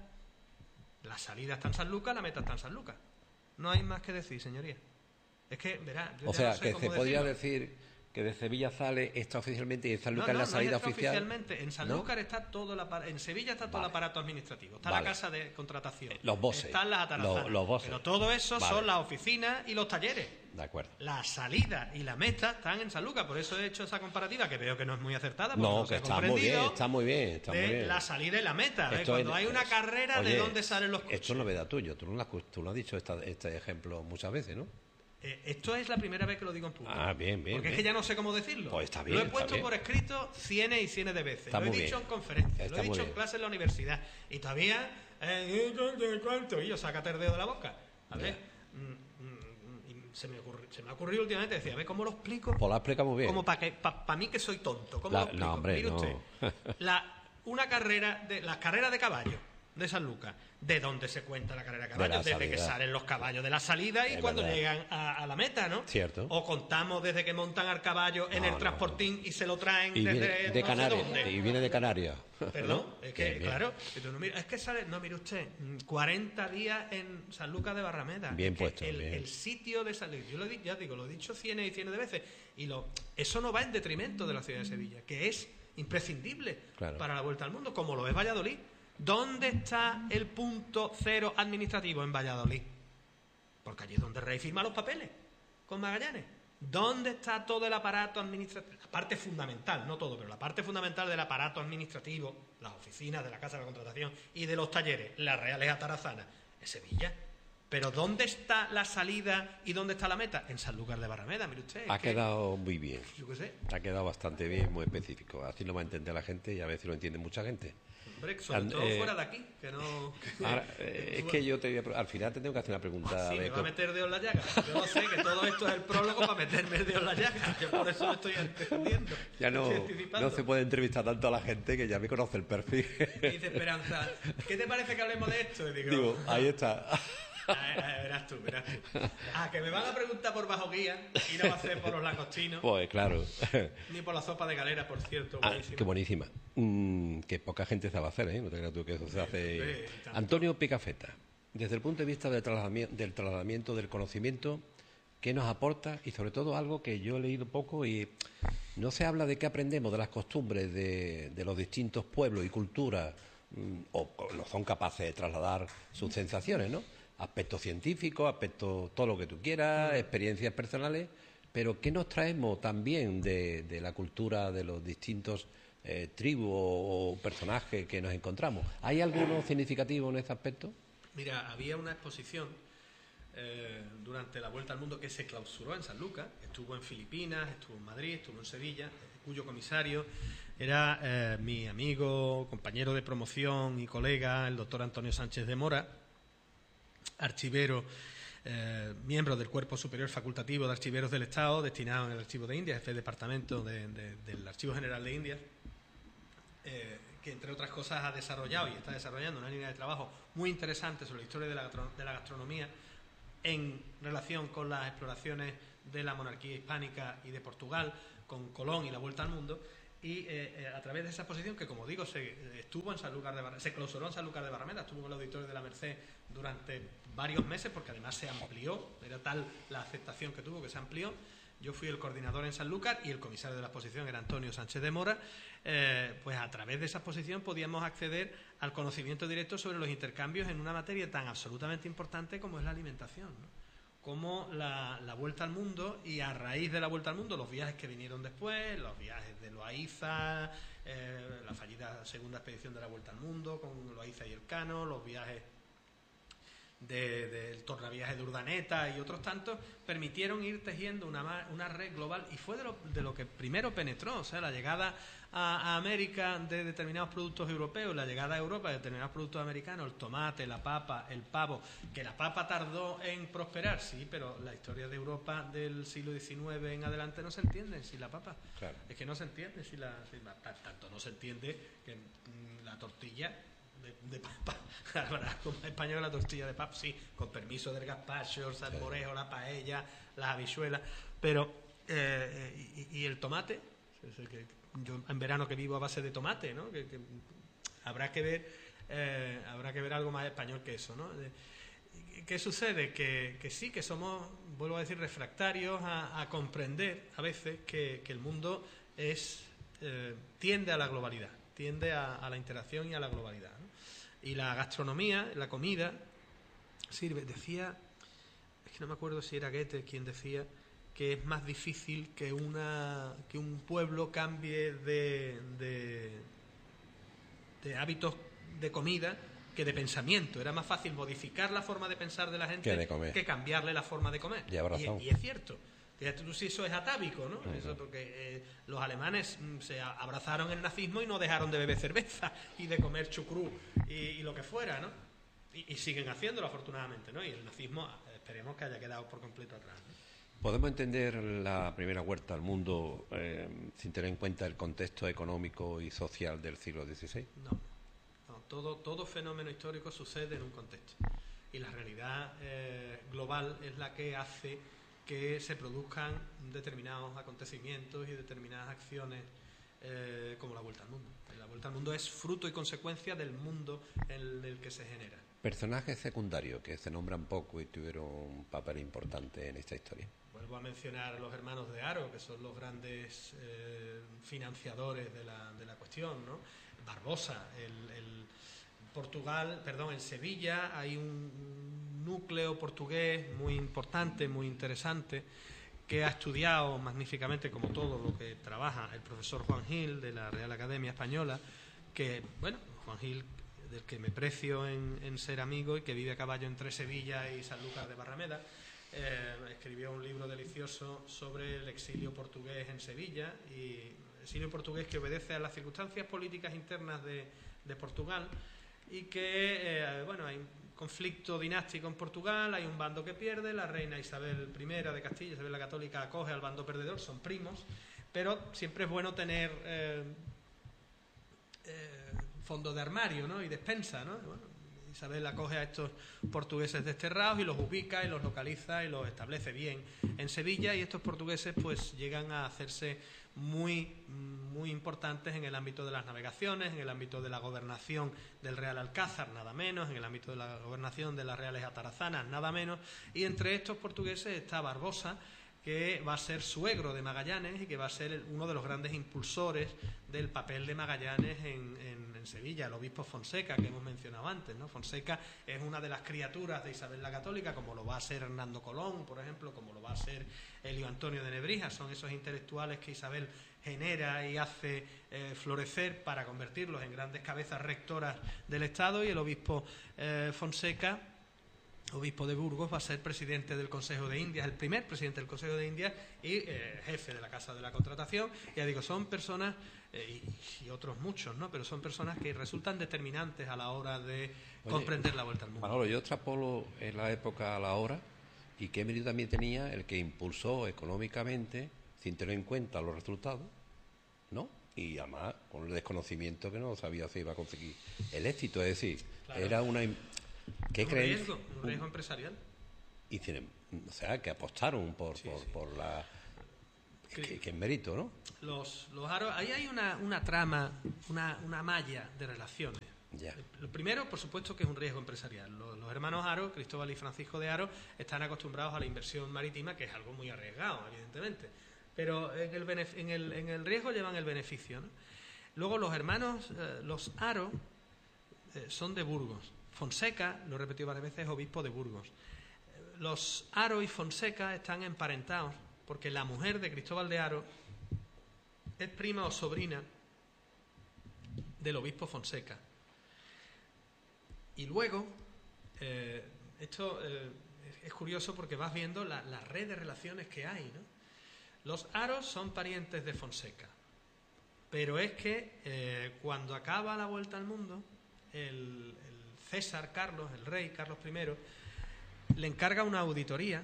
La salida está en San Lucas, la meta está en San Lucas. No hay más que decir, señoría. Es que, verá, yo O ya sea, no sé que cómo se podría decirlo. decir que de Sevilla sale esto oficialmente y de San No, Lucas no, la no salida es esto oficial. oficialmente. En Sanlúcar está todo el aparato, en Sevilla está todo Vale. el aparato administrativo. Está Vale. la casa de contratación. Eh, los bosses. Están las atarazanas. Los- los bosses. Pero todo eso Vale. son las oficinas y los talleres. De acuerdo. La salida y la meta están en Sanlúcar. Por eso he hecho esa comparativa, que veo que no es muy acertada. porque No, no que se ha está muy comprendido, bien, está muy bien, está muy de bien. la salida y la meta. ¿ves? Esto Cuando es- hay una es- carrera, ¿de oye, dónde salen los coches? Esto es novedad tuyo, tú no lo has, tú lo has dicho esta- este ejemplo muchas veces, ¿no? Eh, esto es la primera vez que lo digo en público. Ah, bien, bien, Porque es bien. que ya no sé cómo decirlo. Pues está bien, Lo he está puesto bien. por escrito cientos y cientos de veces. Está lo he muy dicho bien. en conferencias, Está lo he muy dicho en bien. clases en la universidad. Y todavía, eh, ¿cuánto? Y yo, sácate el dedo de la boca. A ver, mm, mm, y se, me ocurri- se me ha ocurrido últimamente, decía, a ver, ¿cómo lo explico? Pues lo has explicado muy bien. Como para pa, pa mí que soy tonto. ¿Cómo La- lo explico? no, hombre, Mire no. usted, la, una carrera, de, las carreras de caballo de San Lucas, ¿de dónde se cuenta la carrera de De caballo? la Desde que salida. salen los caballos de la salida y Es cuando verdad. llegan a, a la meta, ¿no? Cierto. O contamos desde que montan al caballo en No, el no, transportín y se lo traen Y desde viene de no sé Canarias. dónde. Y viene de Canarias. Perdón, ¿No? es que, Bien, bien. claro, y tú no mira- es que sale, no, mire usted, mm, cuarenta días en San Lucas de Barrameda. Bien Es que puesto, el, bien. el sitio de San Lucas, yo lo, di- ya digo, lo he dicho cientos y cientos de veces, y lo, eso no va en detrimento de la ciudad de Sevilla, que es imprescindible Claro. para la vuelta al mundo, como lo es Valladolid. ¿Dónde está el punto cero administrativo en Valladolid? Porque allí es donde el rey firma los papeles, con Magallanes. ¿Dónde está todo el aparato administrativo? La parte fundamental, no todo, pero la parte fundamental del aparato administrativo, las oficinas de la Casa de la Contratación y de los talleres, las Reales Atarazanas, en Sevilla. Pero ¿dónde está la salida y dónde está la meta? En Sanlúcar de Barrameda, mire usted. es Ha que- quedado muy bien. Yo qué sé. Ha quedado bastante bien, muy específico. Así lo va a entender la gente y a veces lo entiende mucha gente. Hombre, sobre And- todo eh, fuera de aquí, que no... que- Ahora, eh, es que yo te voy a pre- al final te tengo que hacer una pregunta. Sí, a ver, me va a meter dedo en la llaga. Yo no sé que todo esto es el prólogo para meterme el dedo en la llaga. Yo por eso lo estoy entendiendo. ya no, Estoy anticipando. no se puede entrevistar tanto a la gente que ya me conoce el perfil. Y dice Esperanza, ¿qué te parece que hablemos de esto? Y digo, Digo, ahí está. "Ah, ah, verás tú, verás tú. Ah, que me van a preguntar por bajo guía y no va a ser por los langostinos, Pues claro. ni por la sopa de galera, por cierto. Ah, buenísima. qué buenísima. Mm, que poca gente sabe hacer, ¿eh? No te creas tú que eso se hace. hombre, tanto. Antonio Picafetta, desde el punto de vista del trasladamiento, del trasladamiento del conocimiento, ¿qué nos aporta? Y sobre todo algo que yo he leído poco y no se habla de qué aprendemos de las costumbres de, de los distintos pueblos y culturas, mm, o, o no son capaces de trasladar sus sensaciones, ¿no? Aspectos científicos, aspectos, todo lo que tú quieras, experiencias personales, pero ¿qué nos traemos también de, de la cultura de los distintos eh, tribus o, o personajes que nos encontramos? ¿Hay alguno significativo en este aspecto? Mira, había una exposición eh, durante la Vuelta al Mundo que se clausuró en San Lucas, estuvo en Filipinas, estuvo en Madrid, estuvo en Sevilla, cuyo comisario era eh, mi amigo, compañero de promoción y colega, el doctor Antonio Sánchez de Mora, archivero, eh, miembro del Cuerpo Superior Facultativo de Archiveros del Estado, destinado en el Archivo de Indias, jefe del Departamento de, de, del Archivo General de Indias, eh, que entre otras cosas ha desarrollado y está desarrollando una línea de trabajo muy interesante sobre la historia de la, de la gastronomía en relación con las exploraciones de la monarquía hispánica y de Portugal, con Colón y la Vuelta al Mundo. y eh, eh, a través de esa exposición, que como digo, se estuvo en Sanlúcar de Barrameda, se clausuró en Sanlúcar de Barrameda, estuvo en el Auditorio de la Merced durante varios meses, porque además se amplió, era tal la aceptación que tuvo que se amplió. Yo fui el coordinador en Sanlúcar y el comisario de la exposición era Antonio Sánchez de Mora. Eh, pues a través de esa exposición podíamos acceder al conocimiento directo sobre los intercambios en una materia tan absolutamente importante como es la alimentación, ¿no? Como la, la vuelta al mundo, y a raíz de la vuelta al mundo los viajes que vinieron después, los viajes de Loaiza, eh, la fallida segunda expedición de la vuelta al mundo con Loaiza y Elcano, los viajes del de, de tornaviaje de Urdaneta y otros tantos, permitieron ir tejiendo una, una red global, y fue de lo, de lo que primero penetró, o sea, la llegada a, a América de determinados productos europeos, la llegada a Europa de determinados productos americanos, el tomate, la papa, el pavo, que la papa tardó en prosperar, sí, pero la historia de Europa del siglo diecinueve en adelante no se entiende sin la papa. Claro. Es que no se entiende sin la, sin la, tanto no se entiende que mm, la tortilla De, de papa, como español la tortilla de papa, sí, con permiso del gazpacho, el salmorejo, la paella, las habichuelas, pero eh, y, y el tomate, que yo en verano que vivo a base de tomate, ¿no? Que, que habrá que ver, eh, habrá que ver algo más español que eso, ¿no? ¿Qué sucede? Que, que sí, que somos, vuelvo a decir, refractarios a, a comprender a veces que, que el mundo es eh, tiende a la globalidad, tiende a, a la interacción y a la globalidad, ¿no? Y la gastronomía, la comida, sirve, decía, es que no me acuerdo si era Goethe quien decía que es más difícil que una que un pueblo cambie de, de, de hábitos de comida que de pensamiento. Era más fácil modificar la forma de pensar de la gente que, de comer. que cambiarle la forma de comer. Y, y, y es cierto. Fíjate tú si eso es atávico, ¿no? Uh-huh. Eso porque eh, los alemanes mm, se abrazaron el nazismo y no dejaron de beber cerveza y de comer chucrú y, y lo que fuera, ¿no? Y, y siguen haciéndolo, afortunadamente, ¿no? Y el nazismo, esperemos que haya quedado por completo atrás, ¿no? ¿Podemos entender la primera vuelta al mundo eh, sin tener en cuenta el contexto económico y social del siglo dieciséis? No, no todo, todo fenómeno histórico sucede en un contexto. Y la realidad eh, global es la que hace que se produzcan determinados acontecimientos y determinadas acciones eh, como la vuelta al mundo. La vuelta al mundo es fruto y consecuencia del mundo en el que se genera. Personajes secundarios que se nombran poco y tuvieron un papel importante en esta historia. Vuelvo a mencionar a los hermanos de Haro, que son los grandes eh, financiadores de la, de la cuestión, ¿no? Barbosa, el, el Portugal, perdón, en Sevilla hay un núcleo portugués muy importante, muy interesante, que ha estudiado magníficamente, como todo lo que trabaja el profesor Juan Gil de la Real Academia Española, que, bueno, Juan Gil, del que me precio en, en ser amigo y que vive a caballo entre Sevilla y Sanlúcar de Barrameda, eh, escribió un libro delicioso sobre el exilio portugués en Sevilla, y el exilio portugués que obedece a las circunstancias políticas internas de, de Portugal, y que, eh, bueno, hay un conflicto dinástico en Portugal, hay un bando que pierde, la reina Isabel primera de Castilla, Isabel la Católica, acoge al bando perdedor, son primos, pero siempre es bueno tener eh, eh, fondo de armario, ¿no? Y despensa, ¿no? Bueno, Isabel acoge a estos portugueses desterrados y los ubica y los localiza y los establece bien en Sevilla, y estos portugueses pues llegan a hacerse muy, muy importantes en el ámbito de las navegaciones, en el ámbito de la gobernación del Real Alcázar, nada menos, en el ámbito de la gobernación de las Reales Atarazanas, nada menos, y entre estos portugueses está Barbosa, que va a ser suegro de Magallanes y que va a ser uno de los grandes impulsores del papel de Magallanes en, en, en Sevilla, el obispo Fonseca, que hemos mencionado antes, ¿no? Fonseca es una de las criaturas de Isabel la Católica, como lo va a ser Hernando Colón, por ejemplo, como lo va a ser Elio Antonio de Nebrija. Son esos intelectuales que Isabel genera y hace eh, florecer para convertirlos en grandes cabezas rectoras del Estado, y el obispo eh, Fonseca, obispo de Burgos, va a ser presidente del Consejo de Indias, el primer presidente del Consejo de Indias y eh, jefe de la Casa de la Contratación. Ya digo, son personas, eh, y, y otros muchos, ¿no? Pero son personas que resultan determinantes a la hora de Oye, comprender la vuelta al mundo. Manolo, yo extrapolo en la época a la hora, y qué mérito también tenía el que impulsó económicamente, sin tener en cuenta los resultados, ¿no? Y además con el desconocimiento que no sabía si iba a conseguir el éxito, es decir, claro, era una... ¿Qué un creéis? riesgo, un riesgo empresarial. Hicieron, o sea, que apostaron por, sí, por, sí. por la Que, que es mérito, ¿no? Los, los aros, ahí hay una, una trama, una, una malla de relaciones. Ya. Lo primero, por supuesto, que es un riesgo empresarial. Los, los hermanos Haro, Cristóbal y Francisco de Haro, están acostumbrados a la inversión marítima, que es algo muy arriesgado, evidentemente. Pero en el, benef- en el, en el riesgo llevan el beneficio, ¿no? Luego los hermanos, eh, los Haro, eh, son de Burgos. Fonseca, lo he repetido varias veces, es obispo de Burgos. Los Haro y Fonseca están emparentados porque la mujer de Cristóbal de Haro es prima o sobrina del obispo Fonseca. Y luego, eh, esto eh, es curioso porque vas viendo la, la red de relaciones que hay, ¿no? Los Haros son parientes de Fonseca, pero es que eh, cuando acaba la vuelta al mundo, el, el César Carlos, el rey Carlos primero, le encarga una auditoría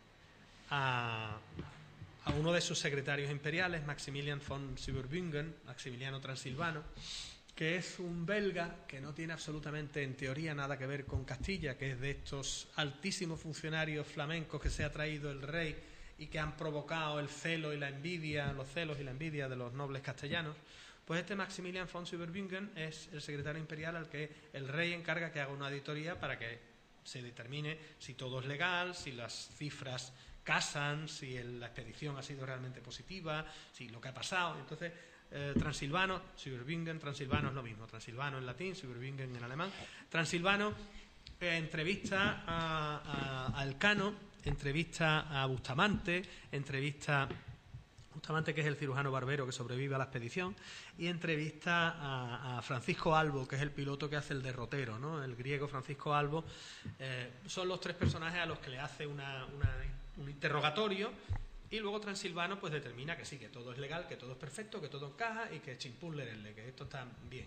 a, a uno de sus secretarios imperiales, Maximilian von Siebenbürgen, Maximiliano Transilvano, que es un belga que no tiene absolutamente, en teoría, nada que ver con Castilla, que es de estos altísimos funcionarios flamencos que se ha traído el rey y que han provocado el celo y la envidia, los celos y la envidia de los nobles castellanos. Pues este Maximilian von Siebenbürgen es el secretario imperial al que el rey encarga que haga una auditoría para que se determine si todo es legal, si las cifras casan, si el, la expedición ha sido realmente positiva, si lo que ha pasado. Entonces, Eh, Transilvano, Siebenbürgen, Transilvano es lo mismo, Transilvano en latín, Siebenbürgen en alemán. Transilvano eh, entrevista a, a, a Elcano, entrevista a Bustamante, entrevista Bustamante, que es el cirujano barbero que sobrevive a la expedición, y entrevista a, a Francisco Albo, que es el piloto que hace el derrotero, ¿no? El griego Francisco Albo. Eh, son los tres personajes a los que le hace una, una, un interrogatorio. Y luego Transilvano pues determina que sí, que todo es legal, que todo es perfecto, que todo encaja y que chimpullerelle, que esto está bien.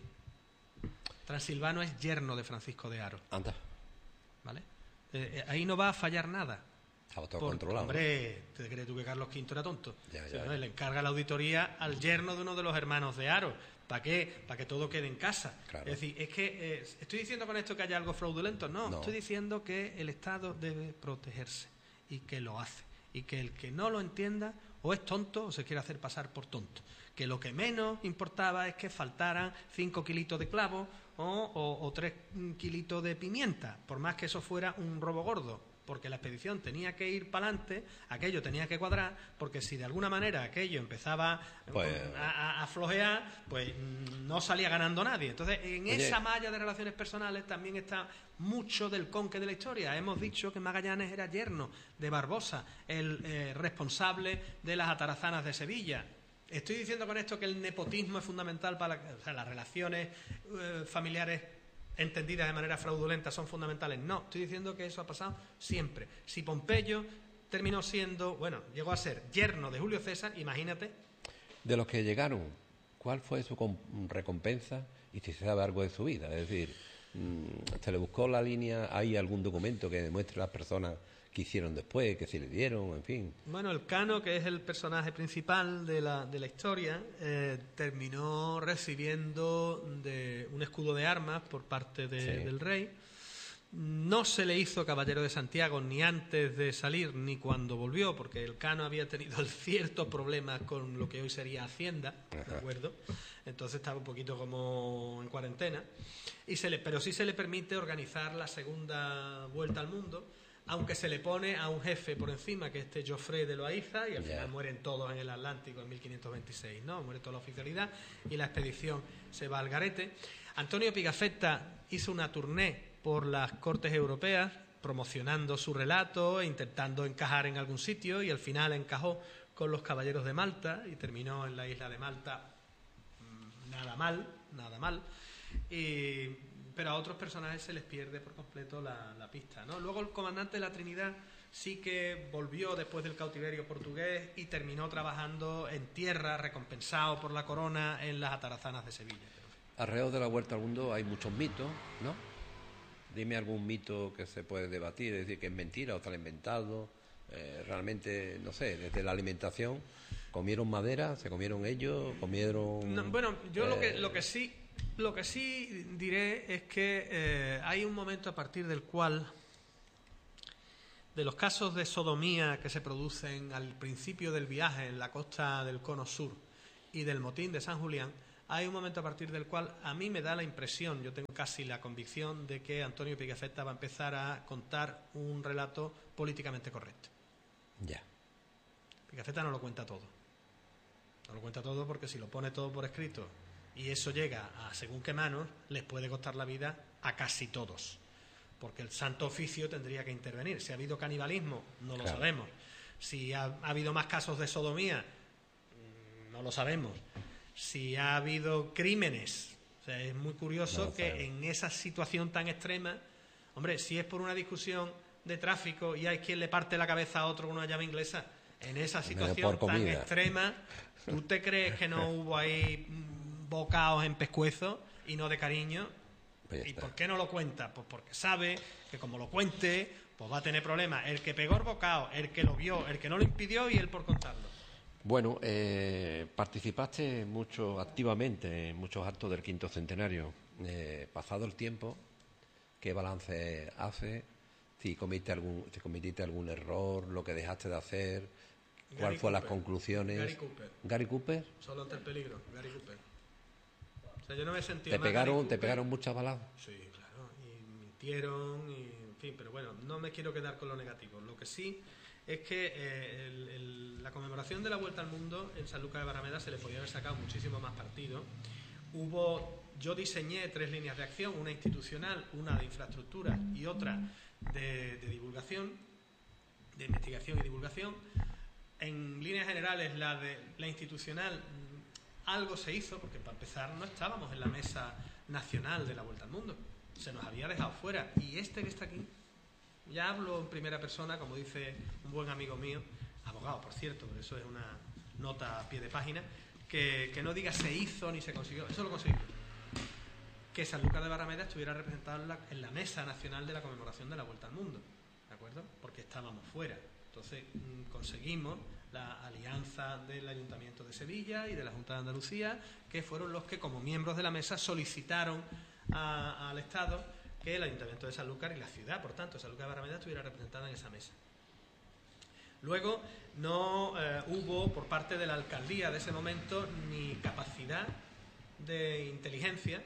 Transilvano es yerno de Francisco de Haro. Anda. ¿Vale? Eh, eh, ahí no va a fallar nada. Estaba todo Por, controlado. Hombre, ¿te crees tú que Carlos quinto era tonto? Ya, ya, Sí, ¿no? ya. Le encarga la auditoría al yerno de uno de los hermanos de Haro. ¿Para qué? Para que todo quede en casa. Claro. Es decir, es que eh, ¿estoy diciendo con esto que haya algo fraudulento? No, No. estoy diciendo que el Estado debe protegerse y que lo hace. Y que el que no lo entienda o es tonto o se quiere hacer pasar por tonto. Que lo que menos importaba es que faltaran cinco kilitos de clavo o, o, o tres kilitos de pimienta, por más que eso fuera un robo gordo, porque la expedición tenía que ir para adelante, aquello tenía que cuadrar, porque si de alguna manera aquello empezaba Pues- a, a, a flojear, pues mm, no salía ganando nadie. Entonces, en Oye. esa malla de relaciones personales también está mucho del conque de la historia. Hemos dicho que Magallanes era yerno de Barbosa, el eh, responsable de las atarazanas de Sevilla. Estoy diciendo con esto que el nepotismo es fundamental para la- o sea, las relaciones eh, familiares entendidas de manera fraudulenta son fundamentales. No, estoy diciendo que eso ha pasado siempre. Si Pompeyo terminó siendo, bueno, llegó a ser yerno de Julio César, imagínate. De los que llegaron, ¿cuál fue su com- recompensa y si se sabe algo de su vida? Es decir, mm, ¿se le buscó la línea? ¿Hay algún documento que demuestre las personas que hicieron después, que se le dieron, en fin? Bueno, el Cano, que es el personaje principal de la, de la historia, eh, terminó recibiendo de un escudo de armas por parte de- Sí. del rey. No se le hizo caballero de Santiago ni antes de salir ni cuando volvió, porque el Cano había tenido ciertos problemas con lo que hoy sería Hacienda, ¿de Ajá. acuerdo? Entonces estaba un poquito como en cuarentena. Y se le, pero sí se le permite organizar la segunda vuelta al mundo, aunque se le pone a un jefe por encima, que es este Joffre de Loaiza, y al Ya. final mueren todos en el Atlántico en mil quinientos veintiséis, ¿no? Muere toda la oficialidad y la expedición se va al garete. Antonio Pigafetta hizo una tournée por las cortes europeas, promocionando su relato e intentando encajar en algún sitio, y al final encajó con los caballeros de Malta y terminó en la isla de Malta mm, nada mal, nada mal. Y, pero a otros personajes se les pierde por completo la, la pista, ¿no? Luego el comandante de la Trinidad sí que volvió después del cautiverio portugués y terminó trabajando en tierra, recompensado por la corona en las atarazanas de Sevilla. Alrededor de la vuelta al mundo hay muchos mitos, ¿no? Dime algún mito que se puede debatir, es decir, que es mentira o está inventado. Eh, realmente, no sé, desde la alimentación, ¿comieron madera? ¿Se comieron ellos? ¿Comieron...? No, bueno, yo lo que eh, lo que sí lo que sí diré es que eh, hay un momento a partir del cual de los casos de sodomía que se producen al principio del viaje en la costa del Cono Sur y del motín de San Julián, hay un momento a partir del cual a mí me da la impresión, yo tengo casi la convicción de que Antonio Pigafetta va a empezar a contar un relato políticamente correcto. Ya. Pigafetta no lo cuenta todo. No lo cuenta todo porque si lo pone todo por escrito y eso llega a según qué manos, les puede costar la vida a casi todos. Porque el Santo Oficio tendría que intervenir. Si ha habido canibalismo, no lo claro. sabemos. Si ha, ha habido más casos de sodomía, no lo sabemos. Si ha habido crímenes, o sea, es muy curioso no, que claro. en esa situación tan extrema, hombre, si es por una discusión de tráfico y hay quien le parte la cabeza a otro con una llave inglesa, en esa situación tan extrema, ¿tú te crees que no hubo ahí bocaos en pescuezo y no de cariño? Pues ¿Y por qué no lo cuenta? Pues porque sabe que como lo cuente, pues va a tener problemas el que pegó el bocado, el que lo vio, el que no lo impidió y él por contarlo. Bueno, eh, participaste mucho activamente en muchos actos del quinto centenario. Eh, pasado el tiempo, ¿qué balance hace? Si cometiste algún, si cometiste algún error, lo que dejaste de hacer, ¿cuáles fueron las conclusiones? Gary Cooper. ¿Gary Cooper? Solo ante el peligro, Gary Cooper. O sea, yo no me he sentido ¿Te mal pegaron, Gary ¿Te Cooper. pegaron muchas balas? Sí, claro, y mintieron, y en fin, pero bueno, no me quiero quedar con lo negativo. Lo que sí es que eh, el, el, la conmemoración de la Vuelta al Mundo en Sanlúcar de Barrameda se le podía haber sacado muchísimo más partido. Hubo, yo diseñé tres líneas de acción, una institucional, una de infraestructura y otra de, de divulgación, de investigación y divulgación. En líneas generales, la de la institucional, algo se hizo, porque para empezar no estábamos en la mesa nacional de la Vuelta al Mundo, se nos había dejado fuera, y este que está aquí, ya hablo en primera persona, como dice un buen amigo mío, abogado por cierto, pero eso es una nota a pie de página, que, que no diga se hizo ni se consiguió, eso lo conseguí. Que Sanlúcar de Barrameda estuviera representado en la, en la mesa nacional de la conmemoración de la Vuelta al Mundo, ¿de acuerdo? Porque estábamos fuera. Entonces mmm, conseguimos la alianza del Ayuntamiento de Sevilla y de la Junta de Andalucía, que fueron los que como miembros de la mesa solicitaron a, al Estado que el Ayuntamiento de Sanlúcar y la ciudad, por tanto, Sanlúcar de Barrameda, estuviera representada en esa mesa. Luego no eh, hubo por parte de la alcaldía de ese momento ni capacidad de inteligencia.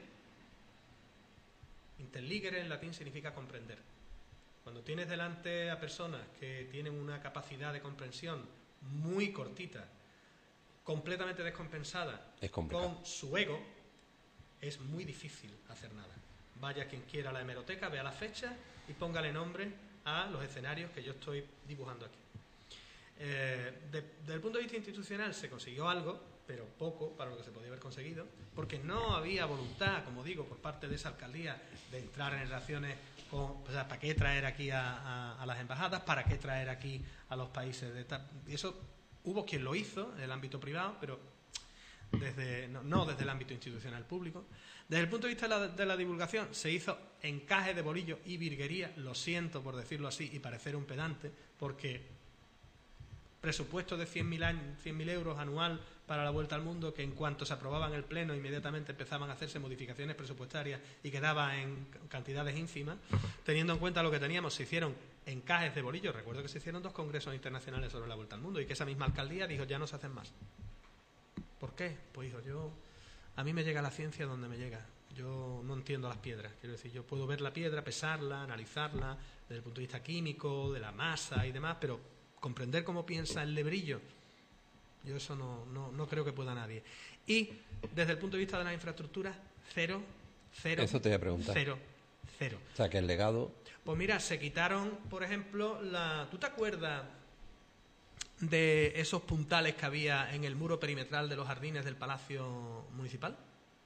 Intelligere en latín significa comprender. Cuando tienes delante a personas que tienen una capacidad de comprensión muy cortita, completamente descompensada, con su ego, es muy difícil hacer nada. Vaya quien quiera a la hemeroteca, vea la fecha y póngale nombre a los escenarios que yo estoy dibujando aquí. Eh, de, desde el punto de vista institucional se consiguió algo, pero poco para lo que se podía haber conseguido, porque no había voluntad, como digo, por parte de esa alcaldía de entrar en relaciones con, o sea, ¿para qué traer aquí a, a, a las embajadas? ¿Para qué traer aquí a los países de tal? Y eso hubo quien lo hizo en el ámbito privado, pero desde no, no desde el ámbito institucional público. Desde el punto de vista de la, de la divulgación se hizo encaje de bolillo y virguería, lo siento por decirlo así y parecer un pedante, porque presupuesto de cien mil euros anual para la Vuelta al Mundo, que en cuanto se aprobaba en el Pleno inmediatamente empezaban a hacerse modificaciones presupuestarias y quedaba en cantidades ínfimas, teniendo en cuenta lo que teníamos, se hicieron encajes de bolillo. Recuerdo que se hicieron dos congresos internacionales sobre la Vuelta al Mundo y que esa misma alcaldía dijo ya no se hacen más. ¿Por qué? Pues hijo, yo a mí me llega la ciencia donde me llega. Yo no entiendo las piedras. Quiero decir, yo puedo ver la piedra, pesarla, analizarla desde el punto de vista químico, de la masa y demás, pero comprender cómo piensa el lebrillo, yo eso no, no, no creo que pueda nadie. Y desde el punto de vista de las infraestructuras, cero, cero, eso te voy a preguntar. cero, cero. O sea, que el legado... Pues mira, se quitaron, por ejemplo, la... ¿tú te acuerdas de esos puntales que había en el muro perimetral de los jardines del Palacio Municipal?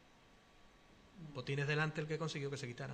Pues tienes delante el que consiguió que se quitaran.